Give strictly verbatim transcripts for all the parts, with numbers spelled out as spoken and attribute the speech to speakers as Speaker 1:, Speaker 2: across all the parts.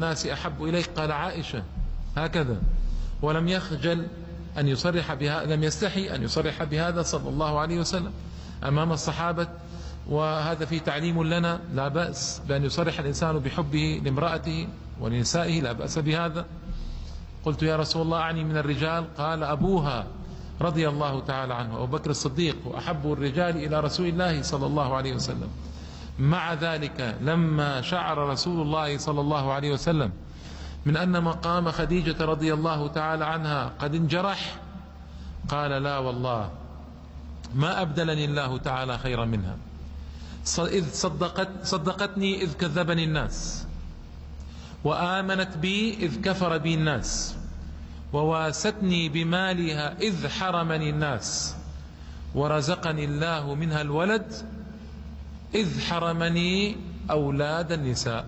Speaker 1: الناس أحب إليك؟ قال عائشة، هكذا. ولم يخجل أن يصرح بها، لم يستحي أن يصرح بهذا صلى الله عليه وسلم أمام الصحابة. وهذا فيه تعليم لنا، لا بأس بأن يصرح الإنسان بحبه لامرأته ولنسائه، لا بأس بهذا. قلت يا رسول الله أعني من الرجال؟ قال أبوها رضي الله تعالى عنه، أبو بكر الصديق، وأحب الرجال إلى رسول الله صلى الله عليه وسلم. مع ذلك لما شعر رسول الله صلى الله عليه وسلم من أن مقام خديجة رضي الله تعالى عنها قد انجرح، قال لا والله ما أبدلني الله تعالى خيرا منها، إذ صدقت صدقتني إذ كذبني الناس، وآمنت بي إذ كفر بي الناس، وواستني بمالها إذ حرمني الناس، ورزقني الله منها الولد إذ حرمني أولاد النساء.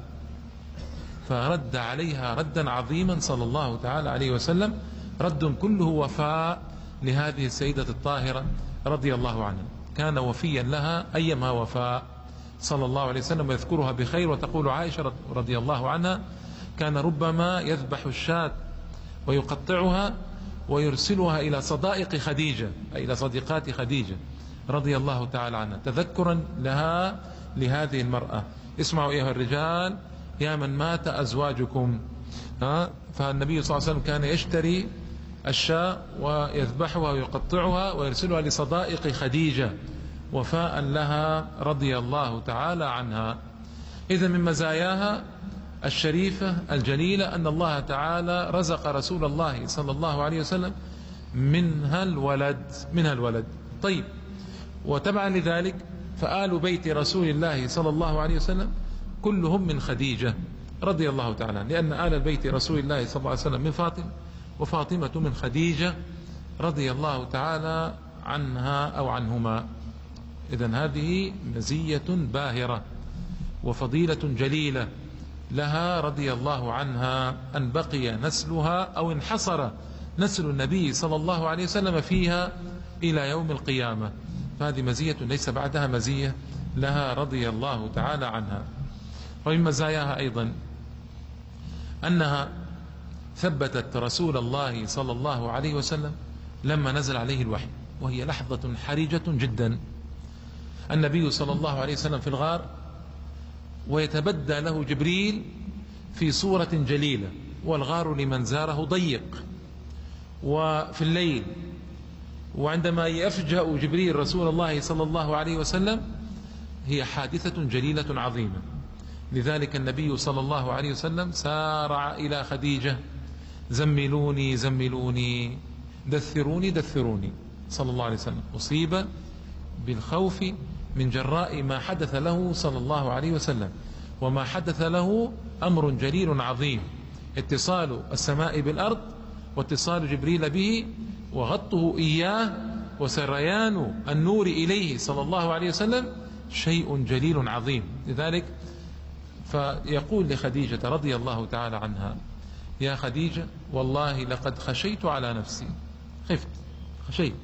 Speaker 1: فرد عليها ردا عظيما صلى الله تعالى عليه وسلم، رد كله وفاء لهذه السيدة الطاهرة رضي الله عنها. كان وفيا لها أيما وفاء صلى الله عليه وسلم، ويذكرها بخير. وتقول عائشة رضي الله عنها كان ربما يذبح الشاة ويقطعها ويرسلها إلى صدائق خديجة، أي إلى صديقات خديجة رضي الله تعالى عنها، تذكرا لها لهذه المرأة. اسمعوا أيها الرجال يا من مات أزواجكم. ها فالنبي صلى الله عليه وسلم كان يشتري الشاة ويذبحها ويقطعها ويرسلها لصدائق خديجة وفاء لها رضي الله تعالى عنها. إذا من مزاياها الشريفة الجليلة أن الله تعالى رزق رسول الله صلى الله عليه وسلم منها الولد منها الولد طيب، وتبعا لذلك فآل بيت رسول الله صلى الله عليه وسلم كلهم من خديجة رضي الله تعالى عنها، لأن آل البيت رسول الله صلى الله عليه وسلم من فاطمة، وفاطمة من خديجة رضي الله تعالى عنها أو عنهما. إذن هذه مزية باهرة وفضيلة جليلة لها رضي الله عنها، أن بقي نسلها أو انحصر نسل النبي صلى الله عليه وسلم فيها إلى يوم القيامة. فهذه مزية ليس بعدها مزية لها رضي الله تعالى عنها. ومن مزاياها أيضا أنها ثبتت رسول الله صلى الله عليه وسلم لما نزل عليه الوحي، وهي لحظة حرجة جدا. النبي صلى الله عليه وسلم في الغار، ويتبدى له جبريل في صورة جليلة، والغار لمن زاره ضيق وفي الليل، وعندما يفجأ جبريل رسول الله صلى الله عليه وسلم هي حادثة جليلة عظيمة. لذلك النبي صلى الله عليه وسلم سارع إلى خديجة: زملوني زملوني، دثروني دثروني، صلى الله عليه وسلم. أصيب بالخوف من جراء ما حدث له صلى الله عليه وسلم، وما حدث له أمر جليل عظيم، اتصال السماء بالأرض واتصال جبريل به وغطه إياه وسريان النور إليه صلى الله عليه وسلم شيء جليل عظيم. لذلك فيقول لخديجة رضي الله تعالى عنها: يا خديجة والله لقد خشيت على نفسي، خفت خشيت،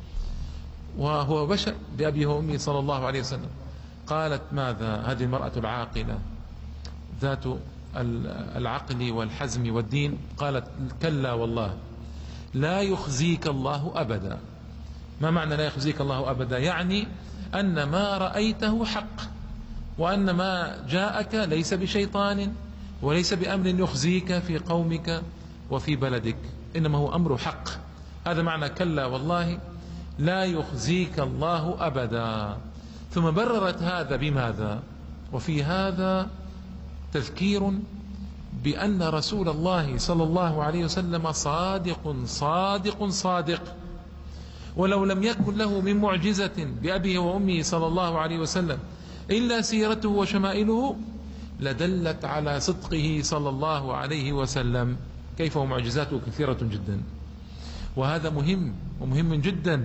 Speaker 1: وهو بشر بأبيه وأمي صلى الله عليه وسلم. قالت: ماذا؟ هذه المرأة العاقلة ذات العقل والحزم والدين. قالت: كلا والله لا يخزيك الله أبدا. ما معنى لا يخزيك الله أبدا؟ يعني أن ما رأيته حق، وأن ما جاءك ليس بشيطان وليس بأمر يخزيك في قومك وفي بلدك، إنما هو أمر حق. هذا معنى كلا والله لا يخزيك الله أبدا. ثم بررت هذا بماذا؟ وفي هذا تذكير بأن رسول الله صلى الله عليه وسلم صادق صادق صادق، ولو لم يكن له من معجزة بأبيه وأمه صلى الله عليه وسلم إلا سيرته وشمائله لدلت على صدقه صلى الله عليه وسلم، كيف ومعجزاته كثيرة جدا. وهذا مهم ومهم جدا،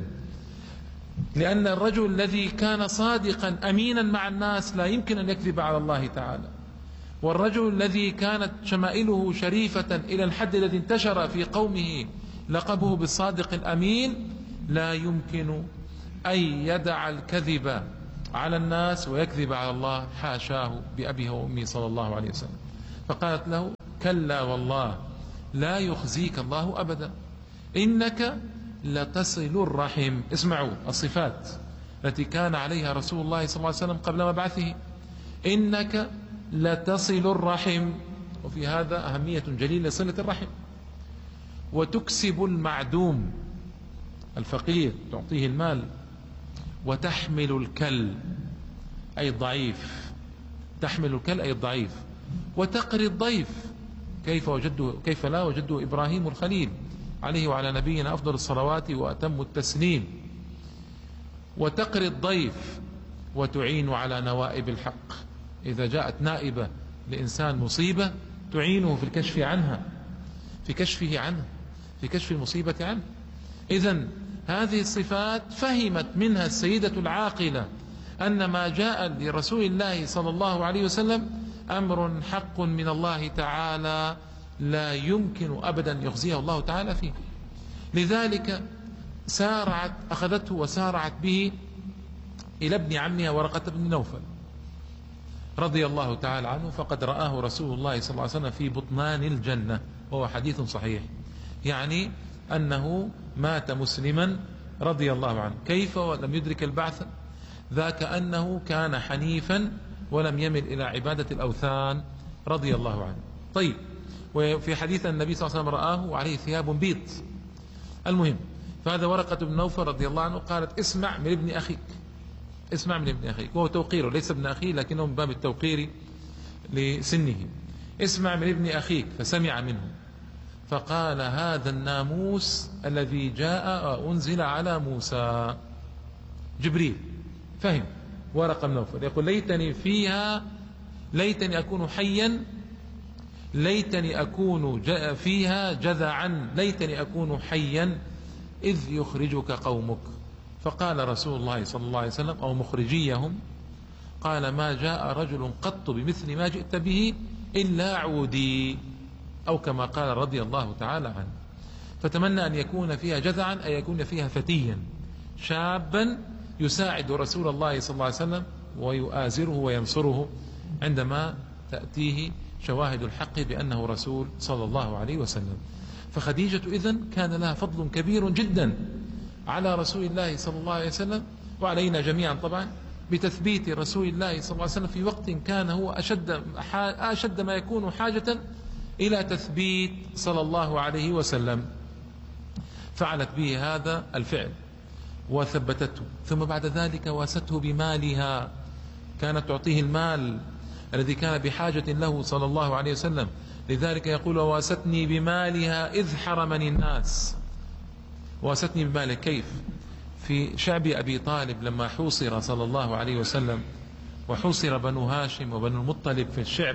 Speaker 1: لأن الرجل الذي كان صادقا أمينا مع الناس لا يمكن أن يكذب على الله تعالى، والرجل الذي كانت شمائله شريفة إلى الحد الذي انتشر في قومه لقبه بالصادق الأمين لا يمكن أن يدع الكذب على الناس ويكذب على الله، حاشاه بأبيه وأمه صلى الله عليه وسلم. فقالت له: كلا والله لا يخزيك الله أبدا، إنك لتصل الرحم. اسمعوا الصفات التي كان عليها رسول الله صلى الله عليه وسلم قبل مبعثه: إنك لتصل الرحم، وفي هذا أهمية جليلة لصلة الرحم، وتكسب المعدوم الفقير تعطيه المال، وتحمل الكل أي الضعيف، تحمل الكل أي الضعيف، وتقري الضيف. كيف وجده كيف لا وجده إبراهيم الخليل عليه وعلى نبينا أفضل الصلوات وأتم التسليم. وتقري الضيف وتعين على نوائب الحق، إذا جاءت نائبة لإنسان مصيبة تعينه في الكشف عنها، في كشفه عنه، في كشف المصيبة عنه. إذن هذه الصفات فهمت منها السيدة العاقلة أن ما جاء لرسول الله صلى الله عليه وسلم أمر حق من الله تعالى لا يمكن أبدا يخزيه الله تعالى فيه. لذلك سارعت أخذته وسارعت به إلى ابن عمها ورقة بن نوفل رضي الله تعالى عنه، فقد رآه رسول الله صلى الله عليه وسلم في بطنان الجنة، وهو حديث صحيح، يعني أنه مات مسلما رضي الله عنه. كيف ولم يدرك البعث؟ ذاك أنه كان حنيفا ولم يمل إلى عبادة الأوثان رضي الله عنه. طيب، وفي حديث النبي صلى الله عليه وسلم رآه وعليه ثياب بيض. المهم، فهذا ورقة بن نوفل رضي الله عنه قالت: اسمع من ابن أخيك، اسمع من ابن أخيك، وهو توقيره، ليس ابن أخيه لكنه من باب التوقير لسنه. اسمع من ابن أخيك. فسمع منه فقال: هذا الناموس الذي جاء وأنزل على موسى. جبريل فهم ورقة بن نوفل يقول: ليتني فيها ليتني أكون حيا، ليتني أكون فيها جذعا، ليتني أكون حيا إذ يخرجك قومك. فقال رسول الله صلى الله عليه وسلم، أو مخرجيهم، قال: ما جاء رجل قط بمثل ما جئت به إلا عودي، أو كما قال رضي الله تعالى عنه. فتمنى أن يكون فيها جذعا، أن يكون فيها فتيا شابا يساعد رسول الله صلى الله عليه وسلم ويؤازره وينصره عندما تأتيه شواهد الحق بأنه رسول صلى الله عليه وسلم. فخديجة إذن كان لها فضل كبير جدا على رسول الله صلى الله عليه وسلم وعلينا جميعا طبعا، بتثبيت رسول الله صلى الله عليه وسلم في وقت كان هو أشد, أشد ما يكون حاجة إلى تثبيت صلى الله عليه وسلم. فعلت به هذا الفعل وثبتته، ثم بعد ذلك واسته بمالها، كانت تعطيه المال الذي كان بحاجة له صلى الله عليه وسلم. لذلك يقول: واستني بمالها إذ حرمني الناس. واستني بماله كيف؟ في شعب أبي طالب لما حوصر صلى الله عليه وسلم، وحوصر بنو هاشم وبنو المطلب في الشعب،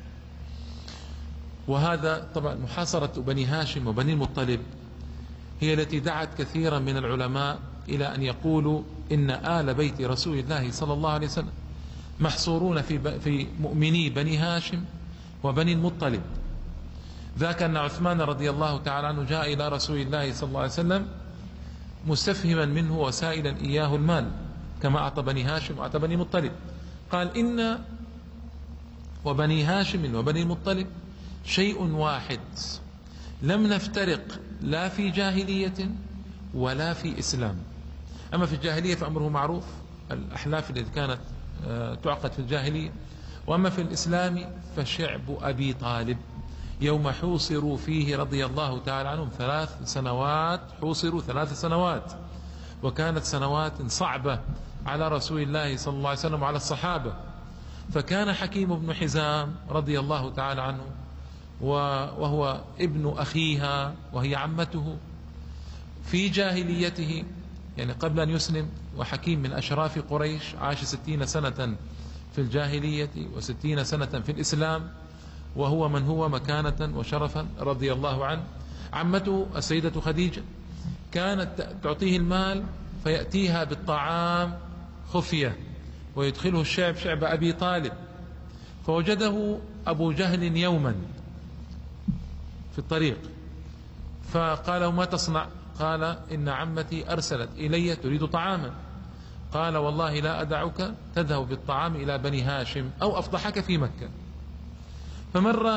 Speaker 1: وهذا طبعا محاصرة بني هاشم وبني المطلب هي التي دعت كثيرا من العلماء إلى أن يقولوا إن آل بيت رسول الله صلى الله عليه وسلم محصورون في في مؤمني بني هاشم وبني المطلب. ذاك أن عثمان رضي الله تعالى عنه جاء إلى رسول الله صلى الله عليه وسلم مستفهما منه وسائلا إياه المال، كما أعطى بني هاشم وأعطى بني المطلب. قال: إن وبني هاشم وبني المطلب شيء واحد، لم نفترق لا في جاهلية ولا في إسلام. أما في الجاهلية فأمره معروف، الأحلاف التي كانت تعقد في الجاهلية، وأما في الإسلام فشعب أبي طالب يوم حوصروا فيه رضي الله تعالى عنهم ثلاث سنوات، حوصروا ثلاث سنوات، وكانت سنوات صعبة على رسول الله صلى الله عليه وسلم وعلى الصحابة. فكان حكيم بن حزام رضي الله تعالى عنه وهو ابن أخيها وهي عمته في جاهليته، يعني قبل أن يسلم، وحكيم من أشراف قريش، عاش ستين سنة في الجاهلية وستين سنة في الإسلام، وهو من هو مكانة وشرفا رضي الله عنه. عمته السيدة خديجة كانت تعطيه المال فيأتيها بالطعام خفية ويدخله الشعب، شعب أبي طالب. فوجده أبو جهل يوما في الطريق فقال: ما تصنع؟ قال: إن عمتي أرسلت إلي تريد طعاما. قال: والله لا أدعك تذهب بالطعام إلى بني هاشم أو أفضحك في مكة. فمر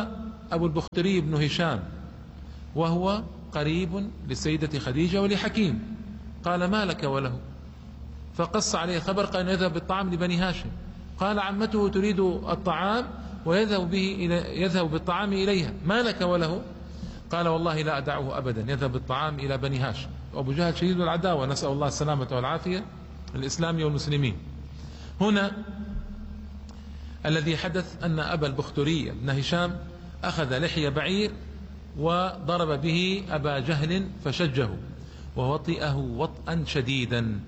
Speaker 1: أبو البختري بن هشام، وهو قريب للسيدة خديجة ولحكيم. قال: ما لك وله؟ فقص عليه الخبر، قال: يذهب بالطعام لبني هاشم. قال: عمته تريد الطعام ويذهب به إلى يذهب بالطعام إليها، ما لك وله؟ قال: والله لا أدعه أبدا، يذهب بالطعام إلى بني هاشم. وأبو جهل شديد العداوة، نسأل الله السلامة والعافية للإسلام والمسلمين. هنا الذي حدث أن أبا البختري بن هشام أخذ لحي بعير وضرب به أبا جهل فشجه ووطئه وطئا شديدا،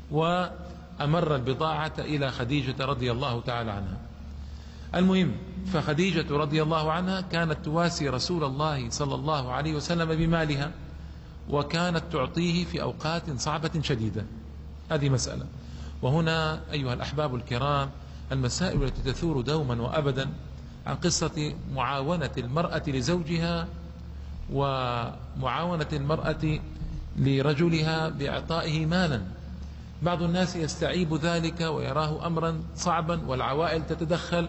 Speaker 1: وأمر البضاعة إلى خديجة رضي الله تعالى عنها. المهم، فخديجة رضي الله عنها كانت تواسي رسول الله صلى الله عليه وسلم بمالها، وكانت تعطيه في أوقات صعبة شديدة. هذه مسألة. وهنا أيها الأحباب الكرام المسائل التي تثور دوما وأبدا عن قصة معاونة المرأة لزوجها ومعاونة المرأة لرجلها بإعطائه مالا. بعض الناس يستعيب ذلك ويراه أمرا صعبا، والعوائل تتدخل،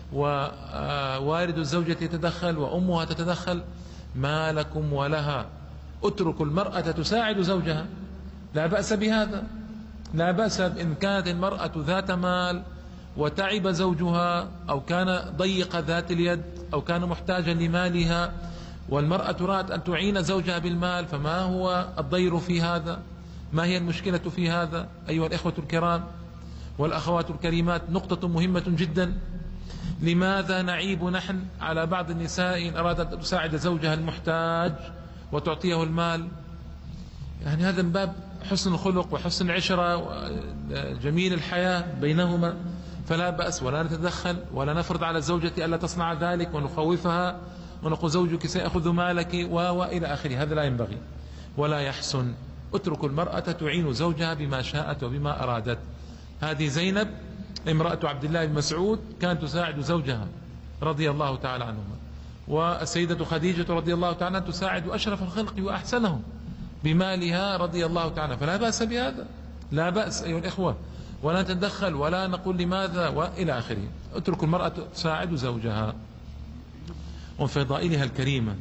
Speaker 1: ووالد الزوجة يتدخل، وأمها تتدخل. ما لكم ولها؟ اتركوا المرأة تساعد زوجها، لا بأس بهذا، لا بأس إن كانت المرأة ذات مال وتعب زوجها، أو كان ضيق ذات اليد، أو كان محتاجا لمالها، والمرأة تراد أن تعين زوجها بالمال، فما هو الضير في هذا؟ ما هي المشكلة في هذا أيها الإخوة الكرام والأخوات الكريمات؟ نقطة مهمة جدا. لماذا نعيب نحن على بعض النساء إن أرادت أن تساعد زوجها المحتاج وتعطيه المال؟ يعني هذا من باب حسن الخلق وحسن العشرة وجميل الحياة بينهما، فلا بأس، ولا نتدخل ولا نفرض على الزوجة ألا تصنع ذلك ونخوفها ونقول زوجك سيأخذ مالك وإلى آخره. هذا لا ينبغي ولا يحسن. اتركوا المرأة تعين زوجها بما شاءت وبما أرادت. هذه زينب امرأة عبد الله بن مسعود كانت تساعد زوجها رضي الله تعالى عنهما، والسيدة خديجة رضي الله تعالى عنها تساعد أشرف الخلق وأحسنهم بمالها رضي الله تعالى، فلا بأس بهذا، لا بأس أيها الإخوة، ولا نتدخل ولا نقول لماذا وإلى آخره. اتركوا المرأة تساعد زوجها. وفي فضائلها الكريمة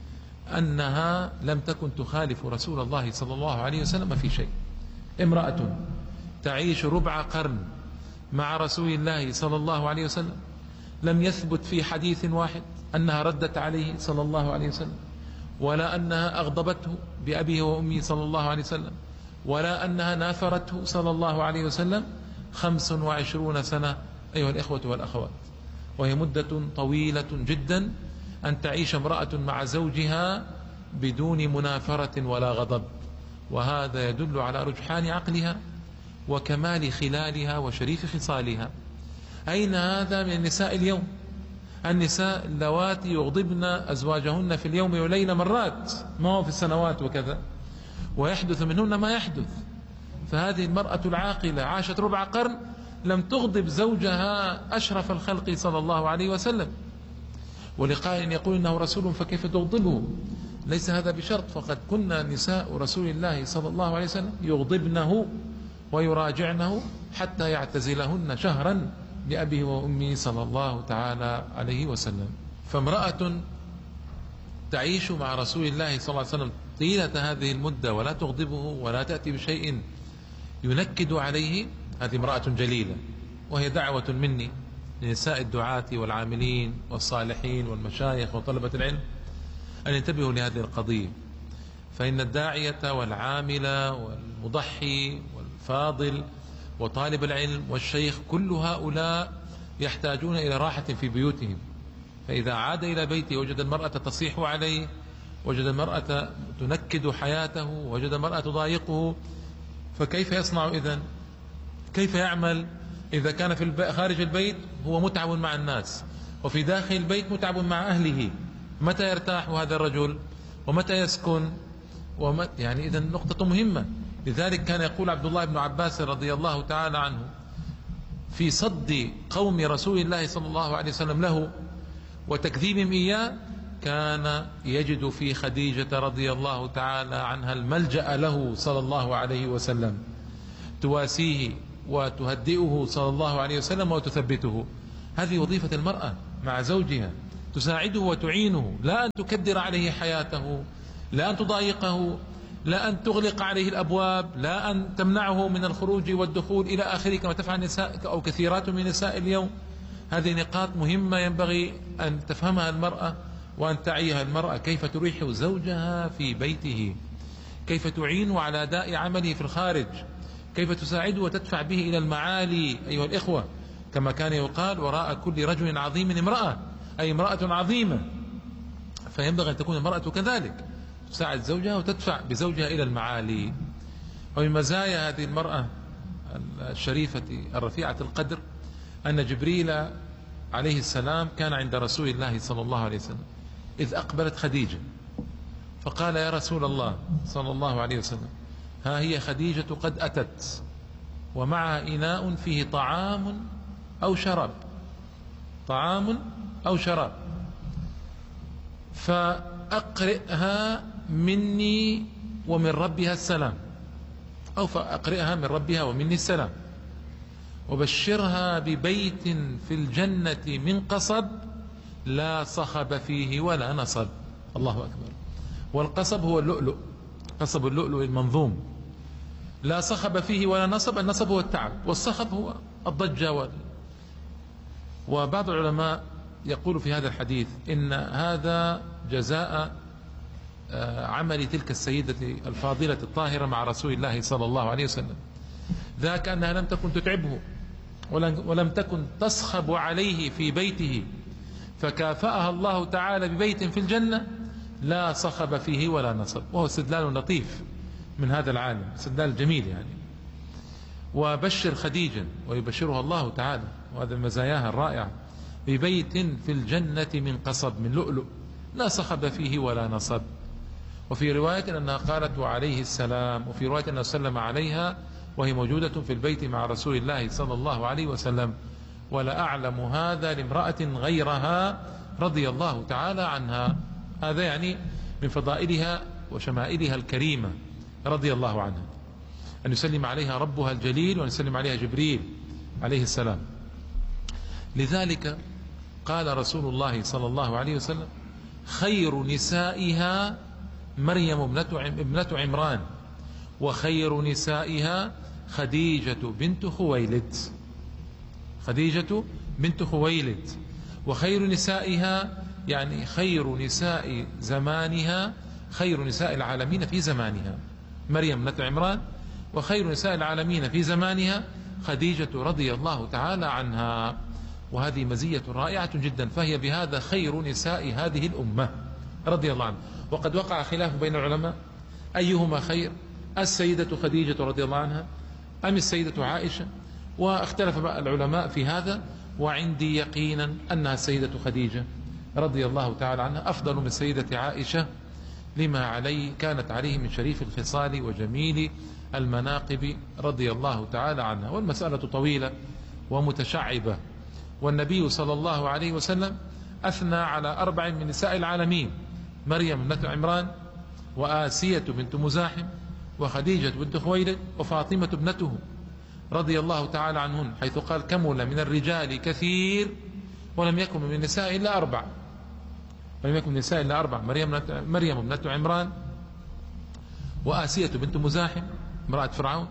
Speaker 1: أنها لم تكن تخالف رسول الله صلى الله عليه وسلم في شيء. امرأة تعيش ربع قرن مع رسول الله صلى الله عليه وسلم، لم يثبت في حديث واحد أنها ردت عليه صلى الله عليه وسلم، ولا أنها أغضبته بأبيه وأمه صلى الله عليه وسلم، ولا أنها نافرته صلى الله عليه وسلم. خمس وعشرون سنة أيها الإخوة والأخوات، وهي مدة طويلة جدا أن تعيش امرأة مع زوجها بدون منافرة ولا غضب، وهذا يدل على رجحان عقلها وكمال خلالها وشريف خصالها. أين هذا من النساء اليوم؟ النساء اللواتي يغضبن أزواجهن في اليوم وليلة مرات، ما هو في السنوات وكذا، ويحدث منهن ما يحدث. فهذه المرأة العاقلة عاشت ربع قرن لم تغضب زوجها أشرف الخلق صلى الله عليه وسلم. ولقائل يقول إنه رسول فكيف تغضبه؟ ليس هذا بشرط، فقد كنا نساء رسول الله صلى الله عليه وسلم يغضبنه ويراجعنه حتى يعتزلهن شهرا لأبيه وأمه صلى الله تعالى عليه وسلم. فامرأة تعيش مع رسول الله صلى الله عليه وسلم طيلة هذه المدة ولا تغضبه ولا تأتي بشيء ينكد عليه، هذه امرأة جليلة. وهي دعوة مني لنساء الدعاة والعاملين والصالحين والمشايخ وطلبة العلم أن ينتبهوا لهذه القضية، فإن الداعية والعامل والمضحي والفاضل وطالب العلم والشيخ كل هؤلاء يحتاجون إلى راحة في بيوتهم. فإذا عاد إلى بيته وجد المرأة تصيح عليه، وجد المرأة تنكد حياته، وجد المرأة تضايقه، فكيف يصنع إذن؟ كيف يعمل إذا كان في البي... خارج البيت هو متعب مع الناس، وفي داخل البيت متعب مع أهله؟ متى يرتاح هذا الرجل ومتى يسكن؟ ومت... يعني إذن نقطة مهمة. لذلك كان يقول عبد الله بن عباس رضي الله تعالى عنه في صد قوم رسول الله صلى الله عليه وسلم له وتكذيبهم إياه، كان يجد في خديجة رضي الله تعالى عنها الملجأ له صلى الله عليه وسلم، تواسيه وتهدئه صلى الله عليه وسلم وتثبته. هذه وظيفة المرأة مع زوجها، تساعده وتعينه، لا أن تكدر عليه حياته، لا أن تضايقه، لا أن تغلق عليه الأبواب، لا أن تمنعه من الخروج والدخول إلى آخره كما تفعل نساء أو كثيرات من نساء اليوم. هذه نقاط مهمة ينبغي أن تفهمها المرأة وأن تعيها المرأة، كيف تريح زوجها في بيته، كيف تعين على أداء عمله في الخارج، كيف تساعده وتدفع به إلى المعالي. أيها الإخوة، كما كان يقال: وراء كل رجل عظيم امرأة، أي امرأة عظيمة. فينبغي أن تكون المرأة كذلك، تساعد زوجها وتدفع بزوجها إلى المعالي. ومن مزايا هذه المرأة الشريفة الرفيعة القدر أن جبريل عليه السلام كان عند رسول الله صلى الله عليه وسلم إذ أقبلت خديجة، فقال: يا رسول الله صلى الله عليه وسلم، ها هي خديجة قد أتت ومعها إناء فيه طعام أو شراب، طعام أو شراب، فأقرئها مني ومن ربها السلام، أو فأقرئها من ربها ومني السلام، وبشرها ببيت في الجنة من قصب لا صخب فيه ولا نصب. الله أكبر. والقصب هو اللؤلؤ، قصب اللؤلؤ المنظوم. لا صخب فيه ولا نصب، النصب هو التعب، والصخب هو الضجة وال... وبعض العلماء يقول في هذا الحديث إن هذا جزاء عمل تلك السيدة الفاضلة الطاهرة مع رسول الله صلى الله عليه وسلم، ذاك أنها لم تكن تتعبه ولم تكن تصخب عليه في بيته، فكافأها الله تعالى ببيت في الجنة لا صخب فيه ولا نصب. وهو استدلال لطيف من هذا العالم، استدلال جميل يعني. وبشر خديجة، ويبشرها الله تعالى، وهذا مزاياها الرائعة، ببيت في الجنة من قصب، من لؤلؤ لا صخب فيه ولا نصب. وفي رواية أنها قالت وعليه السلام، وفي رواية أنه سلم عليها وهي موجودة في البيت مع رسول الله صلى الله عليه وسلم. ولا أعلم هذا لامرأة غيرها رضي الله تعالى عنها. هذا يعني من فضائلها وشمائلها الكريمة رضي الله عنها، أن يسلم عليها ربها الجليل وأن يسلم عليها جبريل عليه السلام. لذلك قال رسول الله صلى الله عليه وسلم: خير نسائها مريم ابنة عمران، وخير نسائها خديجة بنت خويلد. خديجة بنت خويلد. وخير نسائها يعني خير نساء زمانها، خير نساء العالمين في زمانها مريم ابنة عمران، وخير نساء العالمين في زمانها خديجة رضي الله تعالى عنها. وهذه مزية رائعة جدا، فهي بهذا خير نساء هذه الأمة رضي الله عنها. وقد وقع خلاف بين العلماء أيهما خير، السيدة خديجة رضي الله عنها أم السيدة عائشة، واختلف العلماء في هذا، وعندي يقينا أنها السيدة خديجة رضي الله تعالى عنها أفضل من السيدة عائشة، لما عليه كانت عليه من شريف الخصال وجميل المناقب رضي الله تعالى عنها. والمسألة طويلة ومتشعبة، والنبي صلى الله عليه وسلم أثنى على أربع من نساء العالمين: مريم ابنة عمران، وآسية بنت مزاحم، وخديجة بنت خويلد، وفاطمة ابنته رضي الله تعالى عنهن، حيث قال: كمل من الرجال كثير ولم يكن من النساء إلا أربع، ولم يكن من النساء إلا أربع: مريم مريم ابنة عمران، وآسية بنت مزاحم امرأة فرعون،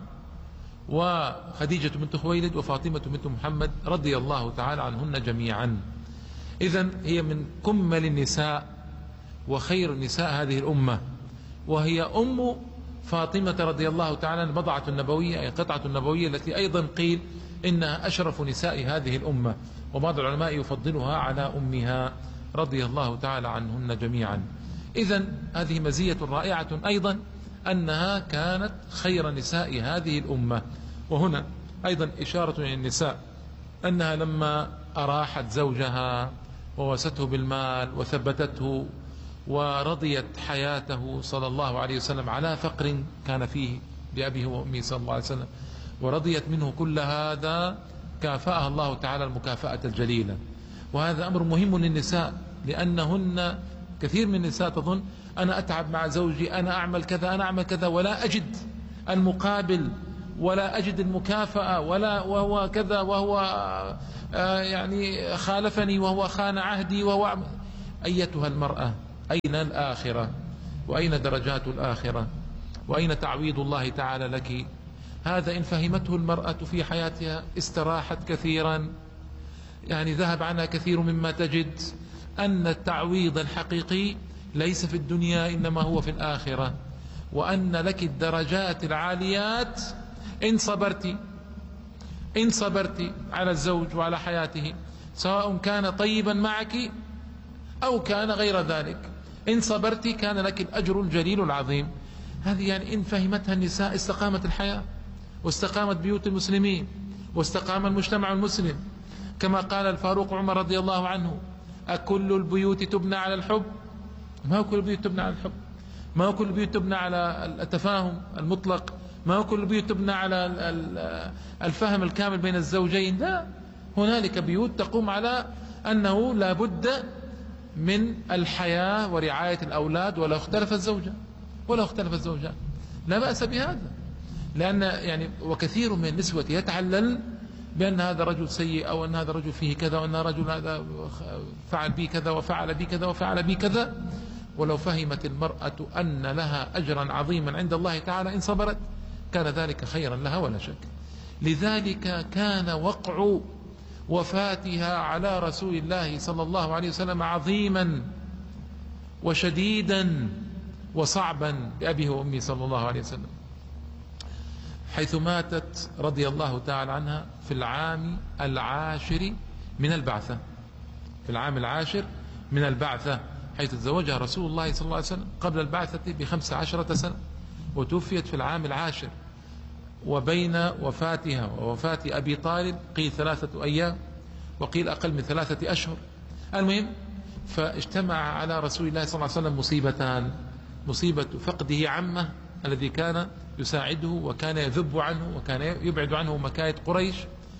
Speaker 1: وخديجة بنت خويلد، وفاطمة بنت محمد رضي الله تعالى عنهن جميعا. إذن هي من كمل النساء وخير نساء هذه الأمة، وهي أم فاطمة رضي الله تعالى البضعة النبوية، أي قطعة النبوية التي أيضا قيل إنها أشرف نساء هذه الأمة، وبعض العلماء يفضلها على أمها رضي الله تعالى عنهن جميعا. إذن هذه مزية رائعة أيضا، أنها كانت خير نساء هذه الأمة. وهنا أيضا إشارة إلى النساء أنها لما أراحت زوجها ووسته بالمال وثبتته ورضيت حياته صلى الله عليه وسلم على فقر كان فيه بأبيه وأمه صلى الله عليه وسلم، ورضيت منه كل هذا، كافأها الله تعالى المكافأة الجليلة. وهذا أمر مهم للنساء، لأنهن كثير من النساء تظن: أنا أتعب مع زوجي، أنا أعمل كذا، أنا أعمل كذا، ولا أجد المقابل، ولا أجد المكافأة، ولا وهو كذا، وهو آه يعني خالفني، وهو خان عهدي، وهو أيتها المرأة أين الآخرة، وأين درجات الآخرة، وأين تعويض الله تعالى لك؟ هذا إن فهمته المرأة في حياتها استراحت كثيرا، يعني ذهب عنها كثير مما تجد. أن التعويض الحقيقي ليس في الدنيا إنما هو في الآخرة، وأن لك الدرجات العاليات إن صبرت إن صبرت على الزوج وعلى حياته، سواء كان طيبا معك أو كان غير ذلك. إن صبرت كان لك الأجر الجليل العظيم. هذه يعني إن فهمتها النساء استقامت الحياة، واستقامت بيوت المسلمين، واستقام المجتمع المسلم. كما قال الفاروق عمر رضي الله عنه: أكل البيوت تبنى على الحب؟ ما هو كل البيوت تبنى على الحب، ما هو كل البيوت تبنى على التفاهم المطلق، ما هو كل البيوت تبنى على الفهم الكامل بين الزوجين. لا، هنالك بيوت تقوم على أنه لا بد من الحياة ورعاية الأولاد ولو اختلف الزوجة ولو اختلف الزوجان، لا بأس بهذا. لأن يعني وكثير من النسوة يتعلل بأن هذا رجل سيء، أو أن هذا رجل فيه كذا، وأن رجل هذا فعل بي كذا وفعل بي كذا وفعل بي كذا. ولو فهمت المرأة أن لها أجرا عظيما عند الله تعالى إن صبرت كان ذلك خيرا لها ولا شك. لذلك كان وقع وفاتها على رسول الله صلى الله عليه وسلم عظيما وشديدا وصعبا بأبيه وأمي صلى الله عليه وسلم، حيث ماتت رضي الله تعالى عنها في العام العاشر من البعثة في العام العاشر من البعثة حيث تزوجها رسول الله صلى الله عليه وسلم قبل البعثة بخمس عشرة سنة، وتوفيت في العام العاشر. وبين وفاتها ووفاة أبي طالب قيل ثلاثة أيام، وقيل أقل من ثلاثة أشهر. المهم، فاجتمع على رسول الله صلى الله عليه وسلم مصيبتان: مصيبة فقده عمه الذي كان يساعده وكان يذب عنه وكان يبعد عنه مكايد قريش،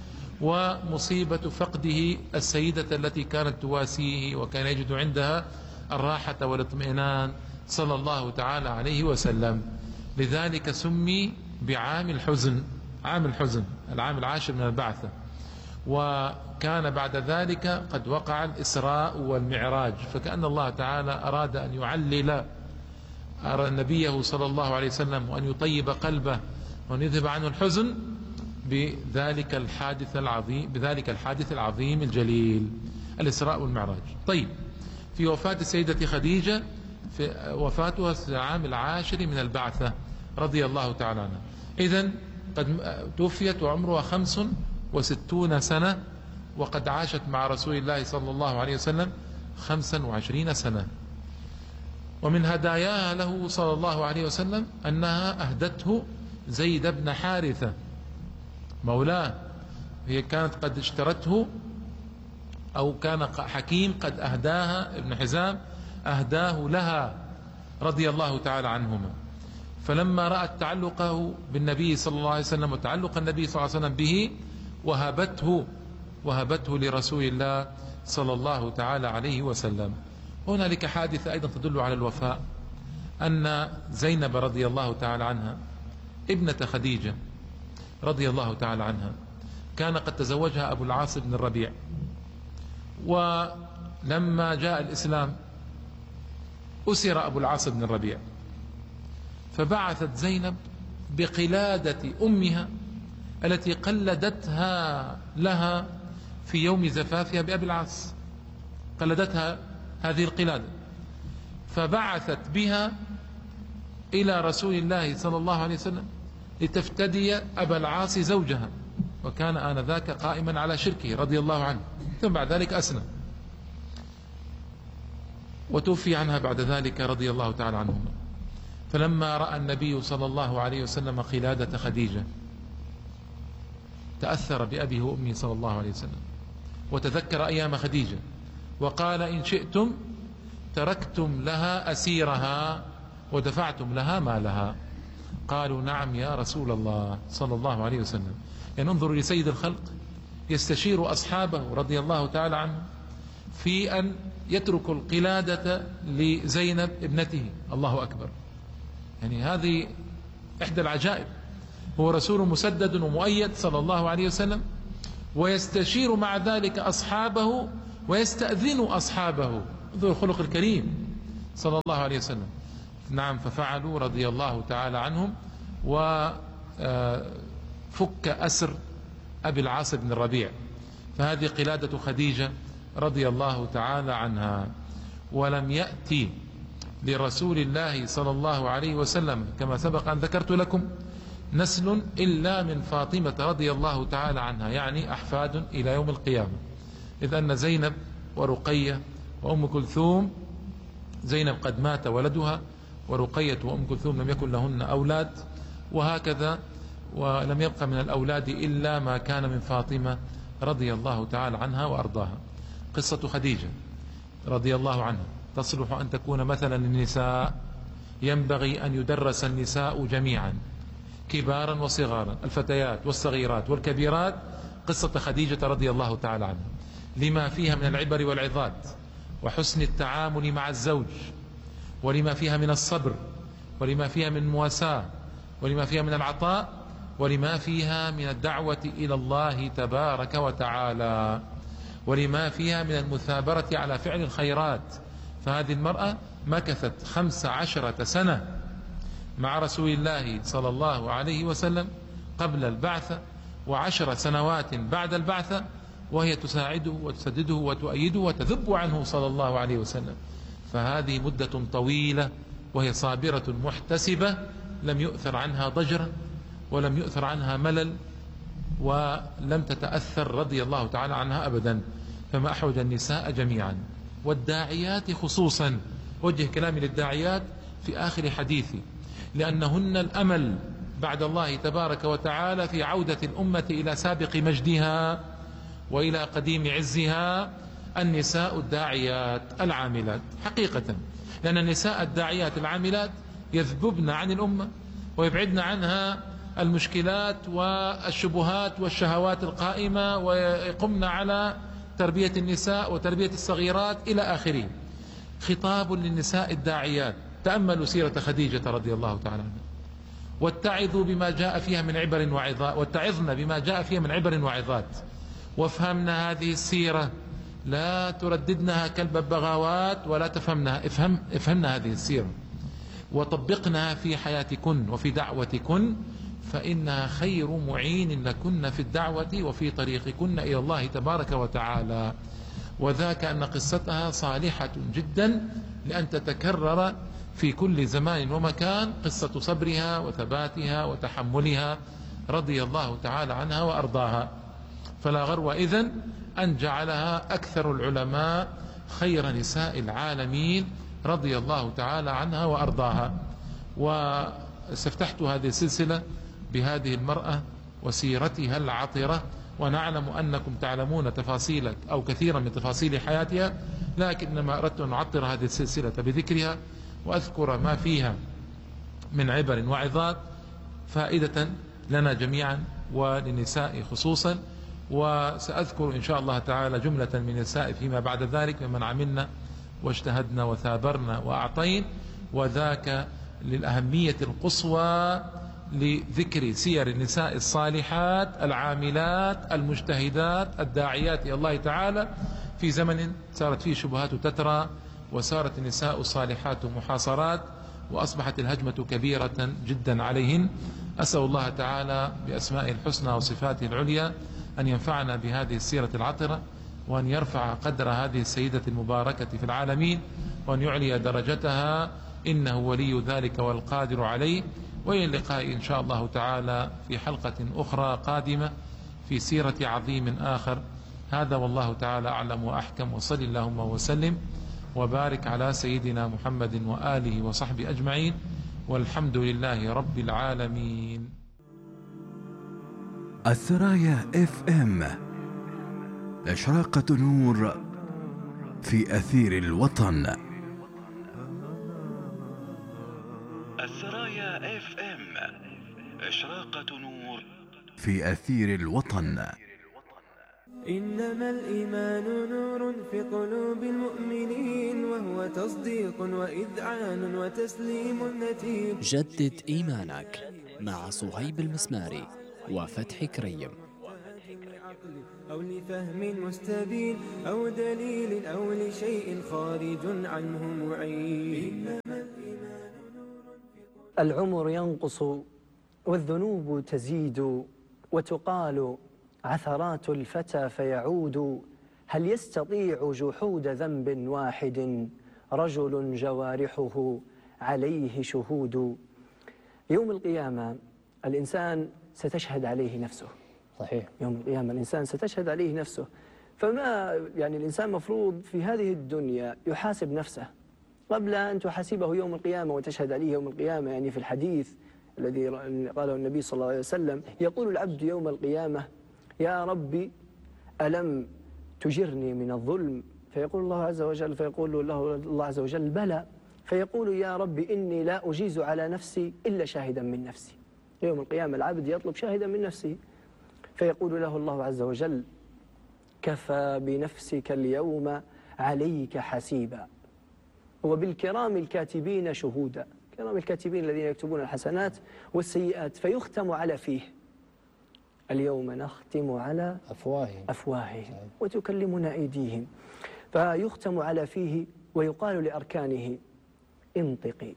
Speaker 1: ومصيبة فقده السيدة التي كانت تواسيه وكان يجد عندها الراحة والاطمئنان صلى الله تعالى عليه وسلم. لذلك سمي بعام الحزن، عام الحزن، العام العاشر من البعثة. وكان بعد ذلك قد وقع الإسراء والمعراج، فكأن الله تعالى أراد أن يعلل نبيه صلى الله عليه وسلم وأن يطيب قلبه وأن يذهب عنه الحزن بذلك الحادث العظيم بذلك الحادث العظيم الجليل، الإسراء والمعراج. طيب، في وفاة السيدة خديجة، في وفاتها في العام العاشر من البعثة رضي الله تعالى عنها. إذن قد توفيت وعمرها خمس وستون سنة، وقد عاشت مع رسول الله صلى الله عليه وسلم خمسا وعشرين سنة. ومن هداياها له صلى الله عليه وسلم أنها أهدته زيد بن حارثة مولاه. هي كانت قد اشترته، أو كان حكيم قد أهداها، ابن حزام أهداه لها رضي الله تعالى عنهما. فلما رأت تعلقه بالنبي صلى الله عليه وسلم وتعلق النبي صلى الله عليه وسلم به وهبته وهبته لرسول الله صلى الله تعالى عليه وسلم. هنالك حادثة أيضا تدل على الوفاء، أن زينب رضي الله تعالى عنها ابنة خديجة رضي الله تعالى عنها كان قد تزوجها أبو العاص بن الربيع، ولما جاء الإسلام أسر أبو العاص بن الربيع، فبعثت زينب بقلادة أمها التي قلدتها لها في يوم زفافها بأبي العاص، قلدتها هذه القلادة، فبعثت بها إلى رسول الله صلى الله عليه وسلم لتفتدي أبا العاص زوجها، وكان آنذاك قائما على شركه رضي الله عنه، ثم بعد ذلك أسلم وتوفي عنها بعد ذلك رضي الله تعالى عنهما. فلما رأى النبي صلى الله عليه وسلم قلادة خديجة تأثر بأبيه وأمه صلى الله عليه وسلم، وتذكر أيام خديجة، وقال: إن شئتم تركتم لها أسيرها ودفعتم لها مالها. قالوا: نعم يا رسول الله صلى الله عليه وسلم. يعني انظروا لسيد الخلق يستشير أصحابه رضي الله تعالى عنه في أن يتركوا القلادة لزينب ابنته. الله أكبر، يعني هذه إحدى العجائب. هو رسول مسدد ومؤيد صلى الله عليه وسلم، ويستشير مع ذلك أصحابه ويستأذن أصحابه ذو الخلق الكريم صلى الله عليه وسلم. نعم، ففعلوا رضي الله تعالى عنهم، وفك أسر أبي العاص بن الربيع. فهذه قلادة خديجة رضي الله تعالى عنها. ولم يأتي لرسول الله صلى الله عليه وسلم كما سبق أن ذكرت لكم نسل إلا من فاطمة رضي الله تعالى عنها، يعني أحفاد إلى يوم القيامة، إذ أن زينب ورقية وأم كلثوم، زينب قد مات ولدها، ورقية وأم كلثوم لم يكن لهن أولاد، وهكذا، ولم يبق من الأولاد إلا ما كان من فاطمة رضي الله تعالى عنها وأرضاها. قصة خديجة رضي الله عنها تصلح أن تكون مثلا للنساء، ينبغي أن يدرس النساء جميعا كبارا وصغارا، الفتيات والصغيرات والكبيرات، قصة خديجة رضي الله تعالى عنها، لما فيها من العبر والعظات وحسن التعامل مع الزوج، ولما فيها من الصبر، ولما فيها من مواساة، ولما فيها من العطاء، ولما فيها من الدعوة إلى الله تبارك وتعالى، ولما فيها من المثابرة على فعل الخيرات. فهذه المرأة مكثت خمس عشرة سنة مع رسول الله صلى الله عليه وسلم قبل البعثة، وعشر سنوات بعد البعثة، وهي تساعده وتسدده وتؤيده وتذب عنه صلى الله عليه وسلم. فهذه مدة طويلة، وهي صابرة محتسبة، لم يؤثر عنها ضجر ولم يؤثر عنها ملل، ولم تتأثر رضي الله تعالى عنها أبدا. فما أحوج النساء جميعا، والداعيات خصوصا. وجه كلامي للداعيات في آخر حديثي، لأنهن الأمل بعد الله تبارك وتعالى في عودة الأمة إلى سابق مجدها وإلى قديم عزها. النساء الداعيات العاملات حقيقة، لأن النساء الداعيات العاملات يذببن عن الأمة ويبعدن عنها المشكلات والشبهات والشهوات القائمة، ويقمن على تربية النساء وتربية الصغيرات إلى آخره. خطاب للنساء الداعيات: تأملوا سيرة خديجة رضي الله تعالى عنها، واتعظوا بما جاء فيها من عبر وعظات، واتعظن بما جاء فيها من عبر وعظات، وافهمنا هذه السيرة، لا ترددنها كالببغاوات ولا تفهمنها، افهم افهمنا هذه السيرة وطبقناها في حياتكن وفي دعوتكن، فإنها خير معين لكن في الدعوة وفي طريقكن إلى الله تبارك وتعالى. وذاك أن قصتها صالحة جدا لأن تتكرر في كل زمان ومكان، قصة صبرها وثباتها وتحملها رضي الله تعالى عنها وأرضاها. فلا غرو إذن أن جعلها أكثر العلماء خير نساء العالمين رضي الله تعالى عنها وأرضاها. واستفتحت هذه السلسلة بهذه المرأة وسيرتها العطرة، ونعلم أنكم تعلمون تفاصيل أو كثيرا من تفاصيل حياتها، لكنما أردت أن أعطر هذه السلسلة بذكرها وأذكر ما فيها من عبر وعظات فائدة لنا جميعا وللنساء خصوصا. وسأذكر إن شاء الله تعالى جملة من النساء فيما بعد ذلك ممن عملنا واجتهدنا وثابرنا وأعطين، وذاك للأهمية القصوى لذكر سير النساء الصالحات العاملات المجتهدات الداعيات إلى الله تعالى في زمن صارت فيه شبهات تترى، وصارت النساء الصالحات محاصرات، وأصبحت الهجمة كبيرة جدا عليهن. أسأل الله تعالى بأسمائه الحسنى وصفاته العليا أن ينفعنا بهذه السيرة العطرة، وأن يرفع قدر هذه السيدة المباركة في العالمين، وأن يعلي درجتها، إنه ولي ذلك والقادر عليه. وإلى اللقاء إن شاء الله تعالى في حلقة أخرى قادمة في سيرة عظيم آخر. هذا والله تعالى أعلم وأحكم، وصل اللهم وسلم وبارك على سيدنا محمد وآله وصحبه أجمعين، والحمد لله رب العالمين.
Speaker 2: الثرايا اف ام، إشراقة نور في أثير الوطن.
Speaker 3: الثرايا اف ام، إشراقة نور
Speaker 2: في أثير الوطن.
Speaker 4: إنما الإيمان نور في قلوب المؤمنين، وهو تصديق وإذعان وتسليم نتيب.
Speaker 5: جدد إيمانك مع صهيب المسماري وفتح كريم.
Speaker 4: أو لفهم مستبين أو دليل أو لشيء خارج عنه معين. إنما الإيمان نور في
Speaker 5: العمر ينقص والذنوب تزيد وتقال عثرات الفتى فيعود. هل يستطيع جحود ذنب واحد رجل جوارحه عليه شهود؟ يوم القيامة الإنسان ستشهد عليه نفسه.
Speaker 6: صحيح.
Speaker 5: يوم القيامة الإنسان ستشهد عليه نفسه. فما يعني الإنسان مفروض في هذه الدنيا يحاسب نفسه قبل أن تحاسبه يوم القيامة وتشهد عليه يوم القيامة. يعني في الحديث الذي قاله النبي صلى الله عليه وسلم يقول العبد يوم القيامة يا ربي ألم تجرني من الظلم؟ فيقول الله عز وجل فيقول له الله عز وجل بلى. فيقول يا ربي إني لا أجيز على نفسي إلا شاهدا من نفسي. يوم القيامة العبد يطلب شاهدا من نفسه فيقول له الله عز وجل كفى بنفسك اليوم عليك حسيبا وبالكرام الكاتبين شهودا. كرام الكاتبين الذين يكتبون الحسنات والسيئات. فيختم على فيه اليوم نختم على
Speaker 6: أفواههم
Speaker 5: أفواههم وتكلمنا أيديهم. فيختم على فيه ويقال لأركانه انطقي.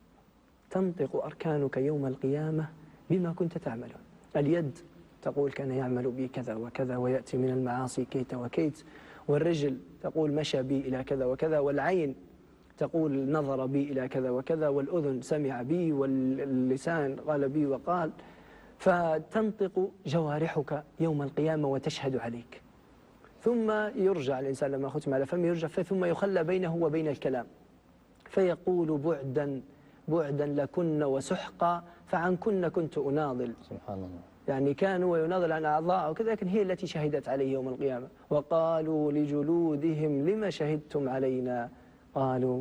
Speaker 5: تنطق أركانك يوم القيامة بما كنت تعمل. اليد تقول كان يعمل بي كذا وكذا ويأتي من المعاصي كيت وكيت. والرجل تقول مشى بي إلى كذا وكذا. والعين تقول نظر بي إلى كذا وكذا. والأذن سمع بي. واللسان قال بي وقال. فتنطق جوارحك يوم القيامة وتشهد عليك. ثم يرجع الإنسان لما ختم على فمه يرجع ثم يخلى بينه وبين الكلام فيقول بعدا بعدا لكن وسحقا فعنكن كنت أناضل.
Speaker 6: سبحان الله.
Speaker 5: يعني كانوا ويناضل عن أعضاء وكذا لكن هي التي شهدت عليه يوم القيامة. وقالوا لجلودهم لما شهدتم علينا قالوا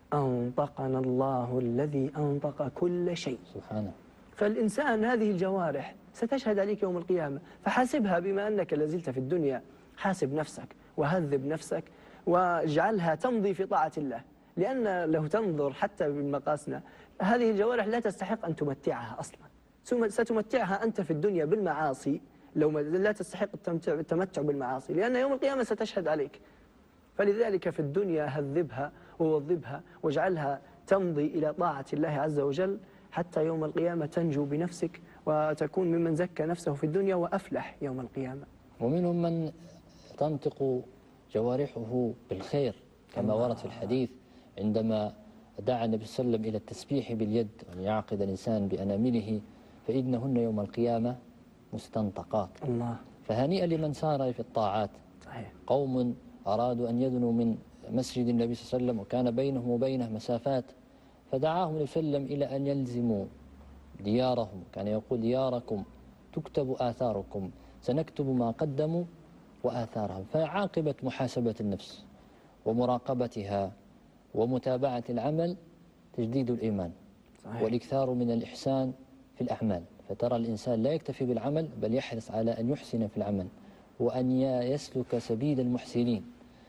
Speaker 5: أنطقنا الله الذي أنطق كل شيء.
Speaker 6: سبحانه.
Speaker 5: فالإنسان هذه الجوارح ستشهد عليك يوم القيامة فحاسبها بما أنك لازلت في الدنيا. حاسب نفسك وهذب نفسك واجعلها تمضي في طاعة الله. لأن لو تنظر حتى بالمقاسنا هذه الجوارح لا تستحق أن تمتعها أصلا. ستمتعها أنت في الدنيا بالمعاصي لو لا تستحق التمتع بالمعاصي لأن يوم القيامة ستشهد عليك. فلذلك في الدنيا هذبها ووظبها واجعلها تمضي إلى طاعة الله عز وجل حتى يوم القيامة تنجو بنفسك وتكون ممن زكى نفسه في الدنيا وأفلح يوم القيامة.
Speaker 6: ومنهم من تنطق جوارحه بالخير كما ورد في الحديث عندما دعا النبي صلى الله عليه وسلم إلى التسبيح باليد وأن يعقد الإنسان بأنامله فإنهن يوم القيامة مستنطقات.
Speaker 5: الله.
Speaker 6: فهنيئا لمن سار في الطاعات.
Speaker 5: صحيح.
Speaker 6: قوم أرادوا أن يدنوا من مسجد النبي صلى الله عليه وسلم وكان بينهم وبينه مسافات فدعاهم النبي صلى الله عليه وسلم إلى أن يلزموا ديارهم. كان يقول دياركم تكتب آثاركم سنكتب ما قدموا وآثارهم. فعاقبة محاسبة النفس ومراقبتها ومتابعة العمل تجديد الإيمان. صحيح. والإكثار من الإحسان في الأعمال. فترى الإنسان لا يكتفي بالعمل بل يحرص على أن يحسن في العمل وأن يسلك سبيل المحسنين.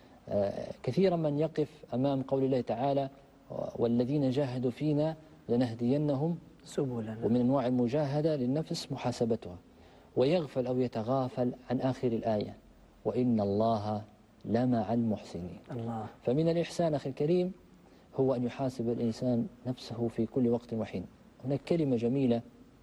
Speaker 6: آه كثيرا من يقف أمام قول الله تعالى والذين جاهدوا فينا لنهدينهم
Speaker 5: سبلنا.
Speaker 6: ومن أنواع المجاهدة للنفس محاسبتها ويغفل أو يتغافل عن آخر الآية وإن الله لمع المحسنين.
Speaker 5: الله.
Speaker 6: فمن الإحسان أخي الكريم هو أن يحاسب الإنسان نفسه في كل وقت وحين. هناك كلمة جميلة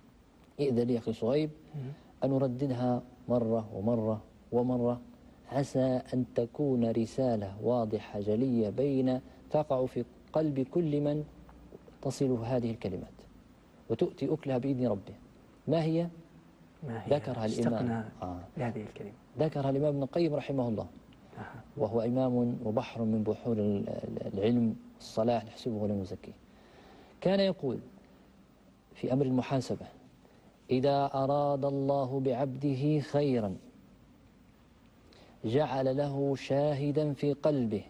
Speaker 6: إذا لي أخي صهيب أن أرددها مرة ومرة ومرة عسى أن تكون رسالة واضحة جلية بين تقع في قلب كل من تصله هذه الكلمات وتؤتي أكلها بإذن ربه. ما هي؟
Speaker 5: ما هي؟
Speaker 6: ذكرها الإمام
Speaker 5: آه. هذه الكلمة
Speaker 6: ذكرها الإمام ابن القيم رحمه الله.
Speaker 5: آه.
Speaker 6: وهو إمام وبحر من بحور العلم الصلاح نحسبه ولا نزكيه. كان يقول في أمر المحاسبة إذا أراد الله بعبده خيرا جعل له شاهدا في قلبه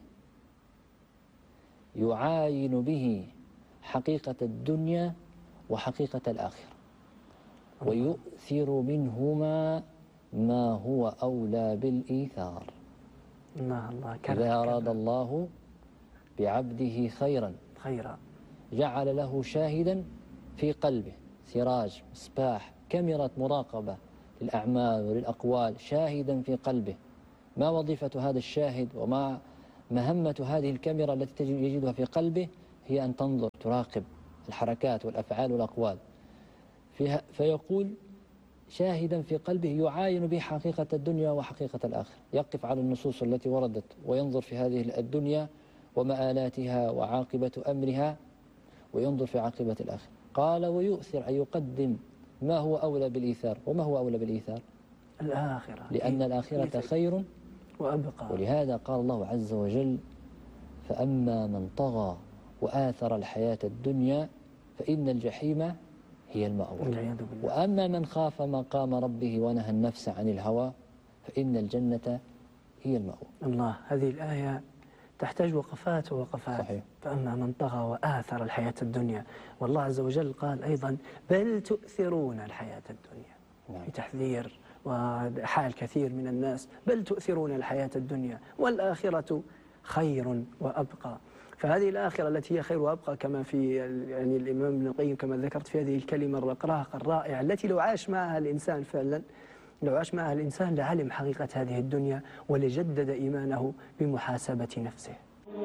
Speaker 6: يعاين به حقيقة الدنيا وحقيقة الآخرة ويؤثر منهما ما هو أولى بالإيثار.
Speaker 5: الله الله.
Speaker 6: إذا أراد الله بعبده خيرا
Speaker 5: خيرا
Speaker 6: جعل له شاهدا في قلبه سراج مصباح كاميرا مراقبة للأعمال وللأقوال شاهدا في قلبه. ما وظيفة هذا الشاهد وما مهمة هذه الكاميرا التي يجدها في قلبه؟ هي أن تنظر تراقب الحركات والأفعال والأقوال فيها، فيقول شاهدا في قلبه يعاين به حقيقة الدنيا وحقيقة الآخرة، يقف على النصوص التي وردت وينظر في هذه الدنيا ومآلاتها وعاقبة أمرها، وينظر في عاقبة الآخرة. قال ويؤثر أن يقدم ما هو أولى بالإيثار. وما هو أولى بالإيثار؟
Speaker 5: الآخرة،
Speaker 6: لأن الآخرة خير
Speaker 5: وأبقى.
Speaker 6: ولهذا قال الله عز وجل فأما من طغى وآثر الحياة الدنيا فإن الجحيم هي المأوى، وأما من خاف مقام ربه ونهى النفس عن الهوى فإن الجنة هي المأوى.
Speaker 5: الله، هذه الآية تحتاج وقفات ووقفات.
Speaker 6: صحيح.
Speaker 5: فأما من طغى وآثر الحياة الدنيا، والله عز وجل قال أيضا بل تؤثرون الحياة الدنيا. نعم. في تحذير وحال كثير من الناس، بل تؤثرون الحياة الدنيا والآخرة خير وأبقى. فهذه الآخرة التي هي خير وأبقى كما في يعني الإمام ابن القيم كما ذكرت في هذه الكلمة الرقراقة الرائعة التي لو عاش معها الإنسان فعلا لو عاش معها الإنسان لعلم حقيقة هذه الدنيا ولجدد إيمانه بمحاسبة نفسه.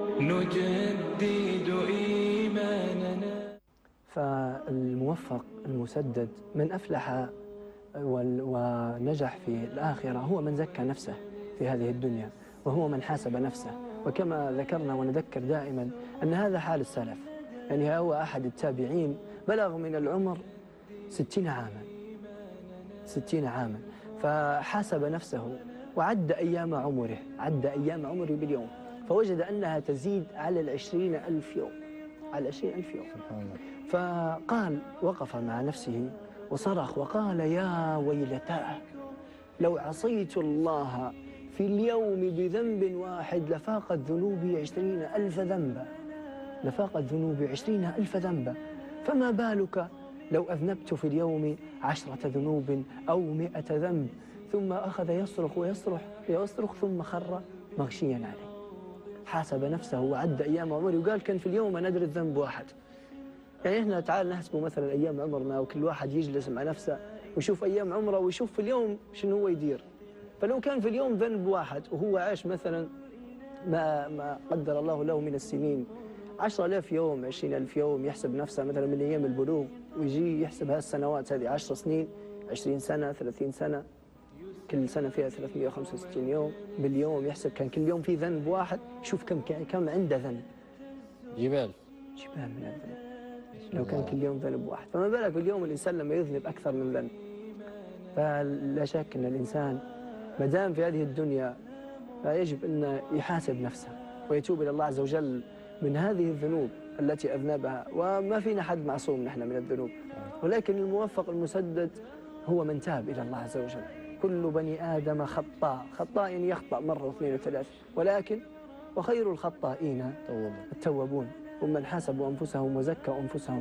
Speaker 4: نجدد إيماننا.
Speaker 5: فالموفق المسدد من أفلح ونجح في الآخرة هو من زكى نفسه في هذه الدنيا، وهو من حاسب نفسه. وكما ذكرنا ونذكر دائما أن هذا حال السلف، يعني هو أحد التابعين بلغ من العمر ستين عاما ستين عاما فحاسب نفسه وعد أيام عمره عد أيام عمره باليوم، فوجد أنها تزيد على العشرين ألف يوم على العشرين ألف يوم. فقال وقف مع نفسه وصرخ وقال يا ويلتاه لو عصيت الله في اليوم بذنب واحد لفاقت ذنوبي عشرين ألف ذنبا لفاقت ذنوبي عشرين ألف ذنبا فما بالك لو أذنبت في اليوم عشرة ذنوب أو مئة ذنب. ثم أخذ يصرخ ويصرخ ويصرخ ثم خر مغشيا عليه. حاسب نفسه وعد أيام عمره وقال كان في اليوم ندري الذنب واحد. يعني إحنا تعال نحسبه مثلا أيام عمرنا وكل واحد يجلس مع نفسه ويشوف أيام عمره ويشوف في اليوم شنو هو يدير. فلو كان في اليوم ذنب واحد وهو عاش مثلا ما ما قدر الله له من السنين عشرة آلاف يوم عشرين ألف يوم، يحسب نفسه مثلا من أيام البلوغ ويجي يحسب هالسنوات هذه عشر سنين عشرين سنة ثلاثين سنة، كل سنة فيها ثلاثمئة وخمسة وستين يوم، باليوم يحسب كان كل يوم في ذنب واحد، شوف كم كم عنده ذنب.
Speaker 6: جبال
Speaker 5: جبال من الذنب لو كان كل يوم ذنب واحد، فما بالك باليوم الإنسان لما يذنب أكثر من ذنب. فلا شك أن الإنسان ما دام في هذه الدنيا فيجب أن يحاسب نفسه ويتوب إلى الله عز وجل من هذه الذنوب التي أذنبها. وما فينا حد معصوم نحن من الذنوب، ولكن الموفق المسدد هو من تاب إلى الله عز وجل. كل بني آدم خطاء، خطاء يعني يخطأ مرة واثنين وثلاث، ولكن وخير الخطائين التوابون ومن حاسبوا أنفسهم وزكوا أنفسهم.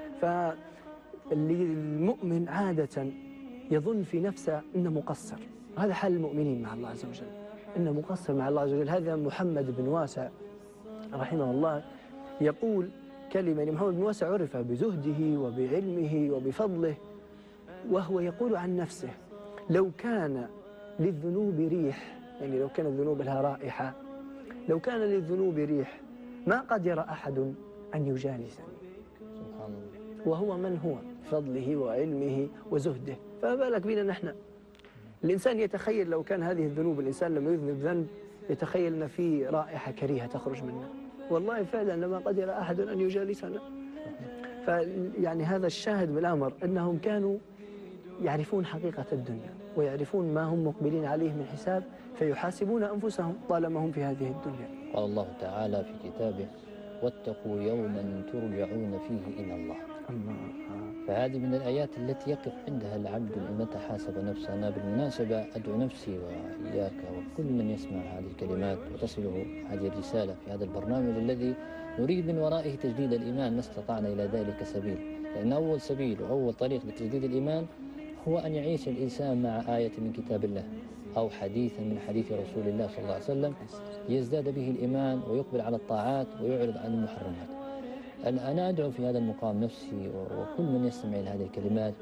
Speaker 5: فالمؤمن عادة يظن في نفسه أنه مقصر، هذا حال المؤمنين مع الله عز وجل، أنه مقصر مع الله عز وجل. هذا محمد بن واسع رحمه الله يقول كلمة، يعني محمد بن واسع عرف بزهده وبعلمه وبفضله، وهو يقول عن نفسه لو كان للذنوب ريح، يعني لو كان الذنوب لها رائحة، لو كان للذنوب ريح ما قدر أحد أن يجالسني.
Speaker 6: سبحان الله.
Speaker 5: وهو من هو بفضله وعلمه وزهده، فما بالك بنا نحن. الإنسان يتخيل لو كان هذه الذنوب الإنسان لما يذنب ذنب يتخيل أن في رائحة كريهة تخرج منه، والله فعلا لما قدر أحد أن يجالسنا. فيعني هذا الشاهد بالأمر أنهم كانوا يعرفون حقيقة الدنيا ويعرفون ما هم مقبلين عليه من حساب، فيحاسبون أنفسهم طالما هم في هذه الدنيا.
Speaker 6: قال الله تعالى في كتابه واتقوا يوما ترجعون فيه إلى الله.
Speaker 5: الله.
Speaker 6: فهذه من الآيات التي يقف عندها العبد متى حاسب نفسه. أنا بالمناسبة أدعو نفسي وإياك وكل من يسمع هذه الكلمات وتصله هذه الرسالة في هذا البرنامج الذي نريد من ورائه تجديد الإيمان ما استطعنا إلى ذلك سبيل. لأن أول سبيل وأول طريق لتجديد الإيمان هو أن يعيش الإنسان مع آية من كتاب الله أو حديثا من حديث رسول الله صلى الله عليه وسلم يزداد به الإيمان ويقبل على الطاعات ويعرض عن المحرمات. أنا أدعو في هذا المقام نفسي وكل من يستمع إلى هذه الكلمات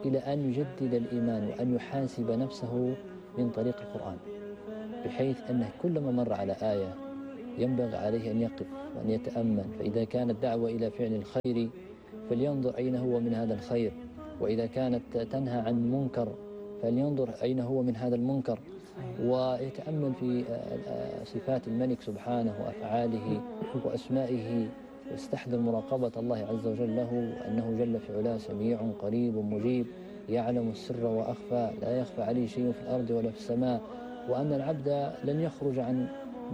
Speaker 6: إلى أن يجدد الإيمان وأن يحاسب نفسه من طريق القرآن، بحيث أنه كلما مر على آية ينبغي عليه أن يقف وأن يتأمل، فإذا كانت دعوة إلى فعل الخير فلينظر أين هو من هذا الخير، وإذا كانت تنهى عن منكر فلينظر أين هو من هذا المنكر، ويتأمل في صفات الملك سبحانه وأفعاله وأسمائه، ويستحضر مراقبة الله عز وجل له، أنه جل في علاه سميع قريب مجيب يعلم السر وأخفى، لا يخفى عليه شيء في الأرض ولا في السماء، وأن العبد لن يخرج عن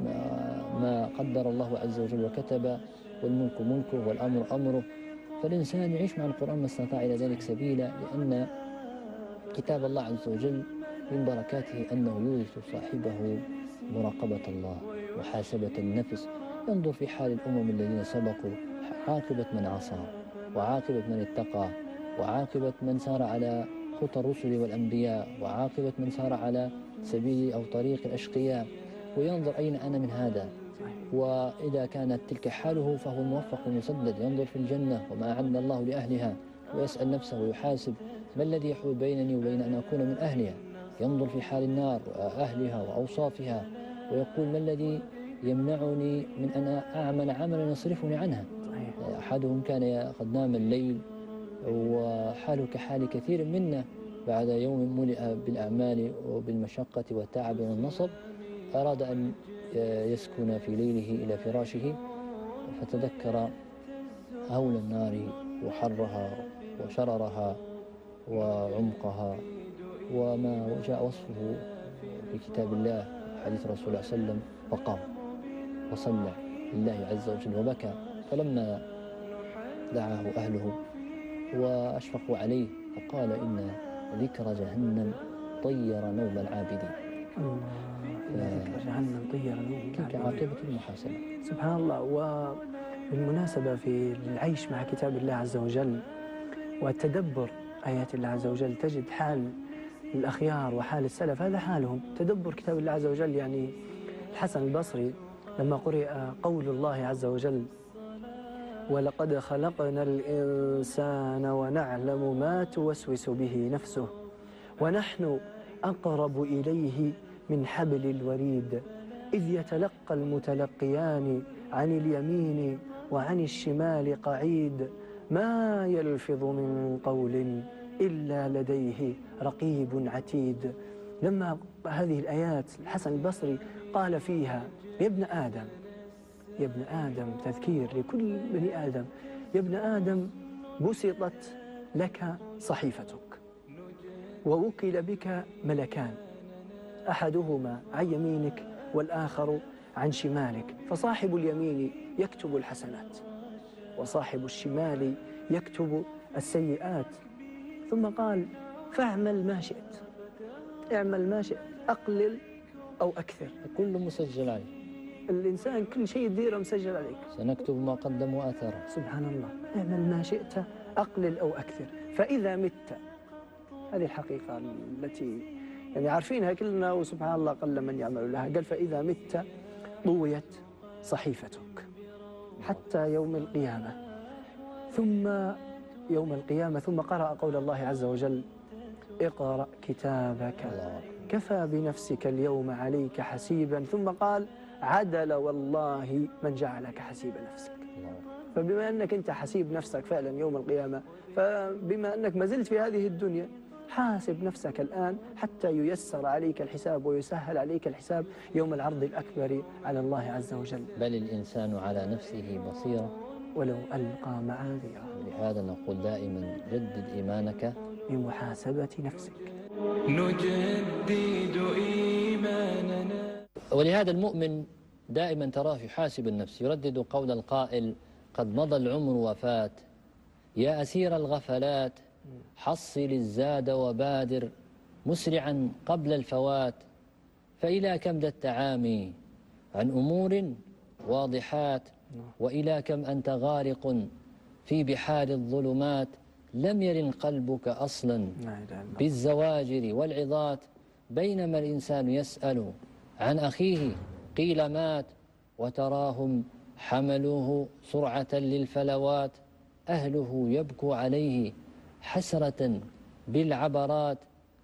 Speaker 6: ما قدر الله عز وجل وكتب، والملك ملكه والأمر أمره. فالإنسان يعيش مع القرآن ما استطاع إلى ذلك سبيلا، لأن كتاب الله عز وجل من بركاته أنه يورث صاحبه مراقبة الله، محاسبة النفس، ينظر في حال الأمم الذين سبقوا، عاقبة من عصى وعاقبة من اتقى وعاقبة من سار على خطى الرسل والأنبياء وعاقبة من سار على سبيل أو طريق الأشقياء، وينظر أين أنا من هذا، وإذا كانت تلك حاله فهو موفق مسدد، ينظر في الجنة وما أعد الله لأهلها، ويسأل نفسه ويحاسب ما الذي يحول بينني وبين أن أكون من أهلها، ينظر في حال النار وأهلها وأوصافها ويقول ما الذي يمنعني من أن أعمل عملا يصرفني عنها. أحدهم كان قد نام الليل وحاله كحال كثير منا بعد يوم ملئ بالأعمال وبالمشقة والتعب والنصب، أراد أن يسكن في ليله إلى فراشه، فتذكر هول النار وحرها وشررها وعمقها وما جاء وصفه في كتاب الله حديث رسول الله صلى الله عليه وسلم، فقام وصلى لله عز وجل وبكى. فلما دعاه أهله وأشفقوا عليه فقال إن ذكر جهنم طير نوم العابدين.
Speaker 5: ذكر جهنم طير نوم
Speaker 6: تلك عاقبة المحاسبة.
Speaker 5: سبحان الله. وبالمناسبة في العيش مع كتاب الله عز وجل والتدبر آيات الله عز وجل تجد حال الأخيار وحال السلف هذا حالهم، تدبر كتاب الله عز وجل. يعني الحسن البصري لما قرئ قول الله عز وجل ولقد خلقنا الإنسان ونعلم ما توسوس به نفسه ونحن أقرب إليه من حبل الوريد إذ يتلقى المتلقيان عن اليمين وعن الشمال قعيد ما يلفظ من قول إلا لديه رقيب عتيد. لما هذه الآيات الحسن البصري قال فيها يا ابن آدم، يا ابن آدم، تذكير لكل بني آدم، يا ابن آدم بسطت لك صحيفتك ووكل بك ملكان أحدهما عن يمينك والآخر عن شمالك، فصاحب اليمين يكتب الحسنات وصاحب الشمال يكتب السيئات. ثم قال فاعمل ما شئت، اعمل ما شئت، أقلل أو أكثر،
Speaker 6: كل مسجل عليه.
Speaker 5: الإنسان كل شيء يديره مسجل عليك،
Speaker 6: سنكتب ما قدم وآثر.
Speaker 5: سبحان الله. اعمل ما شئت أقلل أو أكثر، فإذا مت، هذه الحقيقة التي يعني عارفينها كلنا وسبحان الله قل من يعمل لها. قال فإذا مت طويت صحيفتك حتى يوم القيامة، ثم يوم القيامة ثم قرأ قول الله عز وجل اقرأ كتابك كفى بنفسك اليوم عليك حسيبا، ثم قال عدل والله من جعلك حسيب نفسك. فبما أنك أنت حسيب نفسك فعلا يوم القيامة، فبما أنك ما زلت في هذه الدنيا حاسب نفسك الآن حتى ييسر عليك الحساب ويسهل عليك الحساب يوم العرض الأكبر على الله عز وجل.
Speaker 6: بل الإنسان على نفسه بصيرة
Speaker 5: ولو ألقى معاذيره.
Speaker 6: لهذا نقول دائما جدد إيمانك
Speaker 5: بمحاسبة نفسك.
Speaker 4: نجدد إيماننا.
Speaker 6: ولهذا المؤمن دائما تراه يحاسب النفس، يردد قول القائل قد مضى العمر وفات يا أسير الغفلات حصل الزاد وبادر مسرعا قبل الفوات، فإلى كم ذا التعامي عن أمور واضحات، وإلى كم أنت غارق في بحار الظلمات، لم يرن قلبك أصلا بالزواجر والعظات، بينما الإنسان يسأل عن أخيه قيل مات، وتراهم حملوه سرعة للفلوات، أهله يبكوا عليه حسرة بالعبرات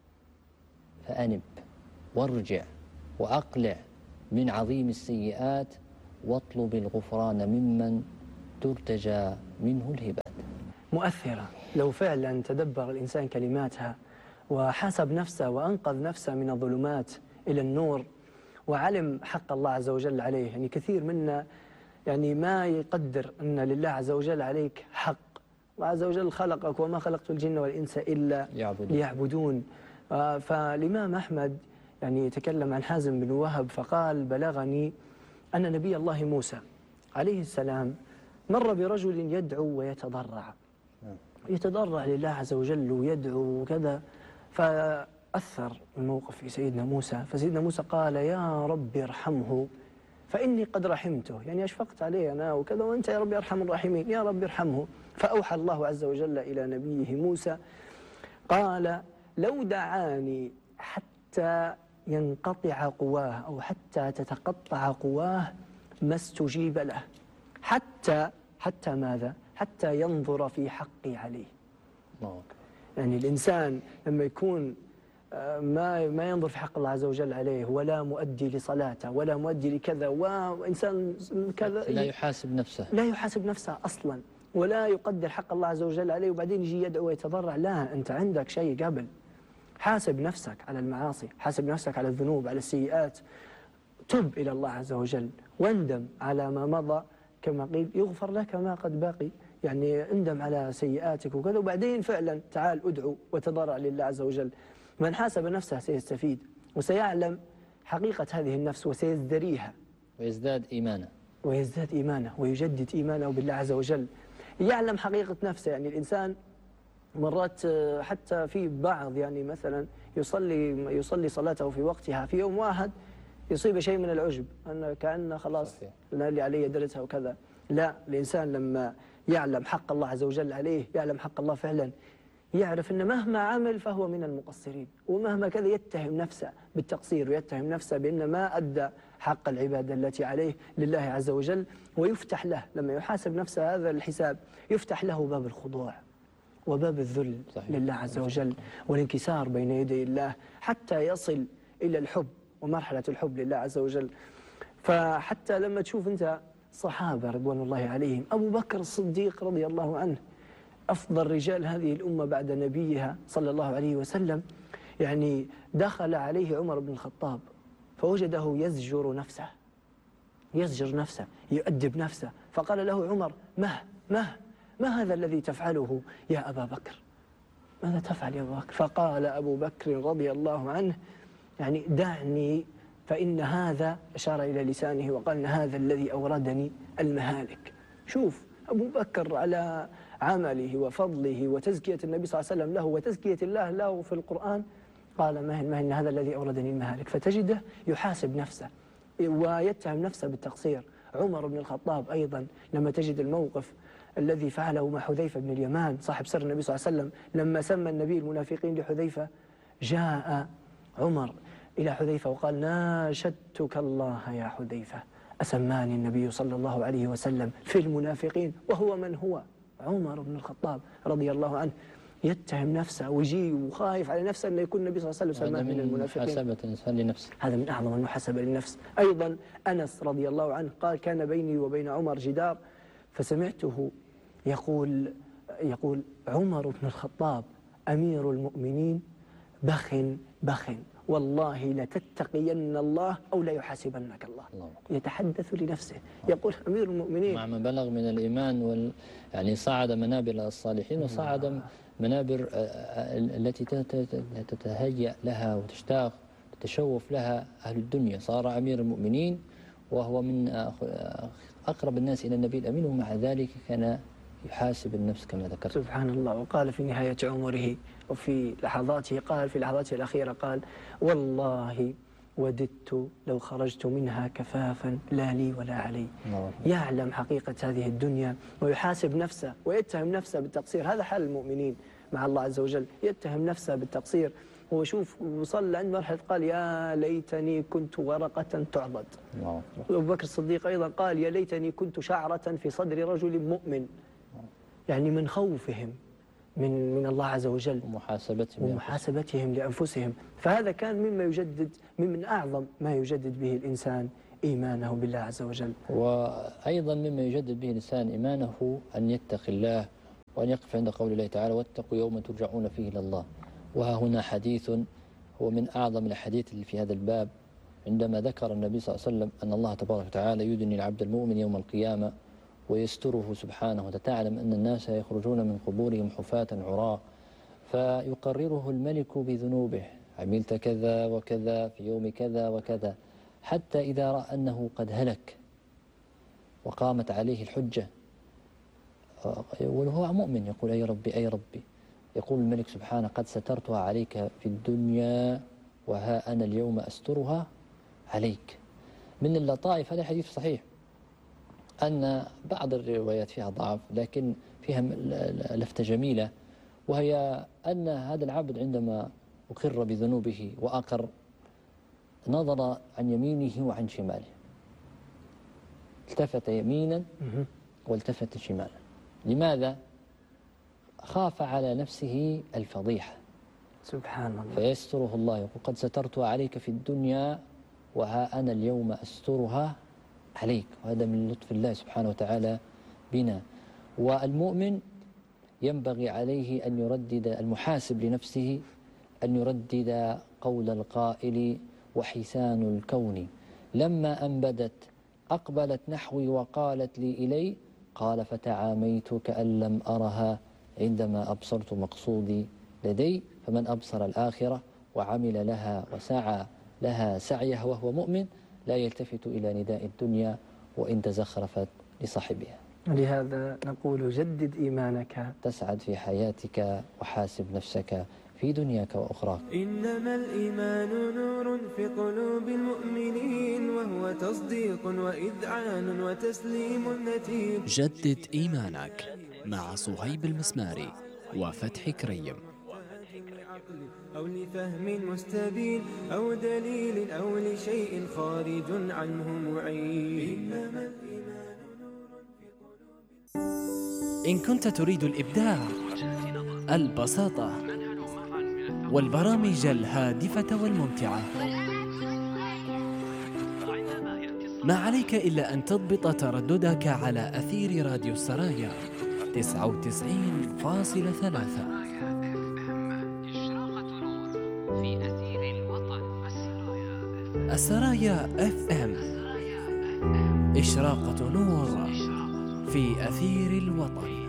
Speaker 6: فأنب وارجع وأقلع من عظيم السيئات واطلب الغفران ممن ترتجى منه الهبات.
Speaker 5: مؤثرة لو فعلا تدبر الإنسان كلماتها وحاسب نفسه وأنقذ نفسه من الظلمات إلى النور وعلم حق الله عز وجل عليه. يعني كثير منا يعني ما يقدر أن لله عز وجل عليك حق. الله عز وجل خلقك وما خلقت الجن والإنس إلا
Speaker 6: يعبدون,
Speaker 5: ليعبدون. فالإمام أحمد يعني يتكلم عن حازم بن وهب فقال بلغني أن نبي الله موسى عليه السلام مر برجل يدعو ويتضرع يتضرع لله عز وجل ويدعو وكذا، فأثر الموقف في سيدنا موسى، فسيدنا موسى قال يا رب ارحمه فإني قد رحمته، يعني أشفقت عليه أنا وكذا وأنت يا رب ارحم الراحمين، يا رب ارحمه. فأوحى الله عز وجل إلى نبيه موسى قال لو دعاني حتى ينقطع قواه أو حتى تتقطع قواه ما استجيب له، حتى حتى ماذا؟ حتى ينظر في حقي عليه. يعني الإنسان لما يكون ما ما ينظر في حق الله عز وجل عليه ولا مؤدي لصلاته ولا مؤدي لكذا وإنسان كذا
Speaker 6: لا يحاسب نفسه
Speaker 5: لا يحاسب نفسه أصلا ولا يقدر حق الله عز وجل عليه وبعدين يجي يدعو ويتضرع، لا، أنت عندك شيء قبل. حاسب نفسك على المعاصي، حاسب نفسك على الذنوب على السيئات، تب إلى الله عز وجل واندم على ما مضى كما قيل يغفر لك ما قد باقي، يعني اندم على سيئاتك وكذا وبعدين فعلا تعال ادعو وتضرع لله عز وجل. من حاسب نفسه سيستفيد وسيعلم حقيقة هذه النفس وسيزدريها
Speaker 6: ويزداد إيمانه
Speaker 5: ويزداد إيمانه ويجدد إيمانه بالله عز وجل، يعلم حقيقة نفسه. يعني الإنسان مرات حتى في بعض يعني مثلا يصلي يصلي صلاته في وقتها في يوم واحد يصيب شيء من العجب أن كأنه خلاص أنا اللي علي درتها وكذا. لا، الإنسان لما يعلم حق الله عز وجل عليه يعلم حق الله فعلا يعرف أن مهما عمل فهو من المقصرين ومهما كذا يتهم نفسه بالتقصير ويتهم نفسه بأن ما أدى حق العبادة التي عليه لله عز وجل، ويفتح له لما يحاسب نفسه هذا الحساب يفتح له باب الخضوع وباب الذل صحيح. لله عز وجل والانكسار بين يدي الله حتى يصل إلى الحب ومرحلة الحب لله عز وجل. فحتى لما تشوف أنت صحابة رضوان الله عليهم، أبو بكر الصديق رضي الله عنه أفضل رجال هذه الأمة بعد نبيها صلى الله عليه وسلم، يعني دخل عليه عمر بن الخطاب فوجده يزجر نفسه يزجر نفسه يؤدب نفسه، فقال له عمر ما ما ما هذا الذي تفعله يا أبا بكر؟ ماذا تفعل يا أبا بكر؟ فقال أبو بكر رضي الله عنه يعني دعني فإن هذا، أشار إلى لسانه وقال إن هذا الذي أوردني المهالك. شوف أبو بكر على عمله وفضله وتزكية النبي صلى الله عليه وسلم له وتزكية الله له في القرآن قال ما ما إن هذا الذي أوردني المهالك، فتجده يحاسب نفسه ويتهم نفسه بالتقصير. عمر بن الخطاب أيضا لما تجد الموقف الذي فعله مع حذيفة بن اليمان صاحب سر النبي صلى الله عليه وسلم، لما سمى النبي المنافقين لحذيفة جاء عمر إلى حذيفة وقال ناشدتك الله يا حذيفة أسماني النبي صلى الله عليه وسلم في المنافقين وهو من هو عمر بن الخطاب رضي الله عنه يتهم نفسه ويجي وخايف على نفسه أن يكون النبي صلى الله عليه وسلم سماه من المنافقين.
Speaker 6: محاسبة الإنسان لنفسه،
Speaker 5: هذا من أعظم المحاسبة للنفس. أيضا أنس رضي الله عنه قال كان بيني وبين عمر جدار فسمعته يقول يقول عمر بن الخطاب أمير المؤمنين بخ بخ والله لتتقين الله أو لا يحاسبنك الله. الله يتحدث لنفسه يقول أمير المؤمنين
Speaker 6: مع ما بلغ من الإيمان وال يعني صعد منابر الصالحين وصعد منابر التي تتهيأ لها وتشتاق تتشوف لها أهل الدنيا. صار أمير المؤمنين وهو من أقرب الناس إلى النبي الأمين ومع ذلك كان يحاسب النفس كما ذكرت.
Speaker 5: سبحان الله. وقال في نهاية عمره وفي لحظاته قال في لحظاته الأخيرة قال والله وددت لو خرجت منها كفافا لا لي ولا علي. يعلم حقيقة هذه الدنيا ويحاسب نفسه ويتهم نفسه بالتقصير. هذا حال المؤمنين مع الله عز وجل، يتهم نفسه بالتقصير. هو شوف وصل عند مرحلة قال يا ليتني كنت ورقة تعضد. أبو بكر الصديق أيضا قال يا ليتني كنت شعرة في صدر رجل مؤمن، يعني من خوفهم من من الله عز وجل
Speaker 6: ومحاسبتهم
Speaker 5: ومحاسبتهم لأنفسهم. فهذا كان مما يجدد من أعظم ما يجدد به الإنسان إيمانه بالله عز وجل.
Speaker 6: وأيضا مما يجدد به الإنسان إيمانه أن يتقي الله وأن يقف عند قول الله تعالى واتقوا يوما ترجعون فيه إلى الله. وها هنا حديث هو من أعظم الأحاديث اللي في هذا الباب، عندما ذكر النبي صلى الله عليه وسلم أن الله تبارك وتعالى يدني العبد المؤمن يوم القيامة ويستره سبحانه وتعلم أن الناس يخرجون من قبورهم حفاة عراة، فيقرره الملك بذنوبه، عملت كذا وكذا في يوم كذا وكذا، حتى إذا رأى أنه قد هلك وقامت عليه الحجة وهو مؤمن يقول أي ربي أي ربي، يقول الملك سبحانه قد سترتها عليك في الدنيا وها أنا اليوم أسترها عليك. من اللطائف، هذا حديث صحيح، أن بعض الروايات فيها ضعف لكن فيها لفتة جميلة، وهي أن هذا العبد عندما أقر بذنوبه وأقر نظر عن يمينه وعن شماله، التفت يمينا والتفت شمالا. لماذا؟ خاف على نفسه الفضيحة
Speaker 5: سبحان الله،
Speaker 6: فيستره الله، يقول قد سترتها عليك في الدنيا وها أنا اليوم أسترها عليك. وهذا من لطف الله سبحانه وتعالى بنا. والمؤمن ينبغي عليه أن يردد، المحاسب لنفسه أن يردد قول القائل وحسان الكون لما أنبدت أقبلت نحوي وقالت لي إلي قال فتعاميت كأن لم أرها عندما أبصرت مقصودي لدي. فمن أبصر الآخرة وعمل لها وسعى لها سعيه وهو مؤمن لا يلتفت إلى نداء الدنيا وإن تزخرفت لصاحبها.
Speaker 5: لهذا نقول جدد إيمانك
Speaker 6: تسعد في حياتك وحاسب نفسك في دنياك وأخراك.
Speaker 4: إنما الإيمان نور في قلوب المؤمنين وهو تصديق وإذعان وتسليم نتيب.
Speaker 7: جدد إيمانك مع صهيب المسماري وفتح كريم.
Speaker 4: أو لفهم مستبين أو دليل أو لشيء خارج عنه معين. إنما الإيمان نور في قلوب.
Speaker 7: إن كنت تريد الإبداع، البساطة والبرامج الهادفة والممتعة، ما عليك إلا أن تضبط ترددك على أثير راديو السرايا تسعة وتسعين فاصلة ثلاثة. السرايا اف ام، إشراقة نور في أثير الوطن.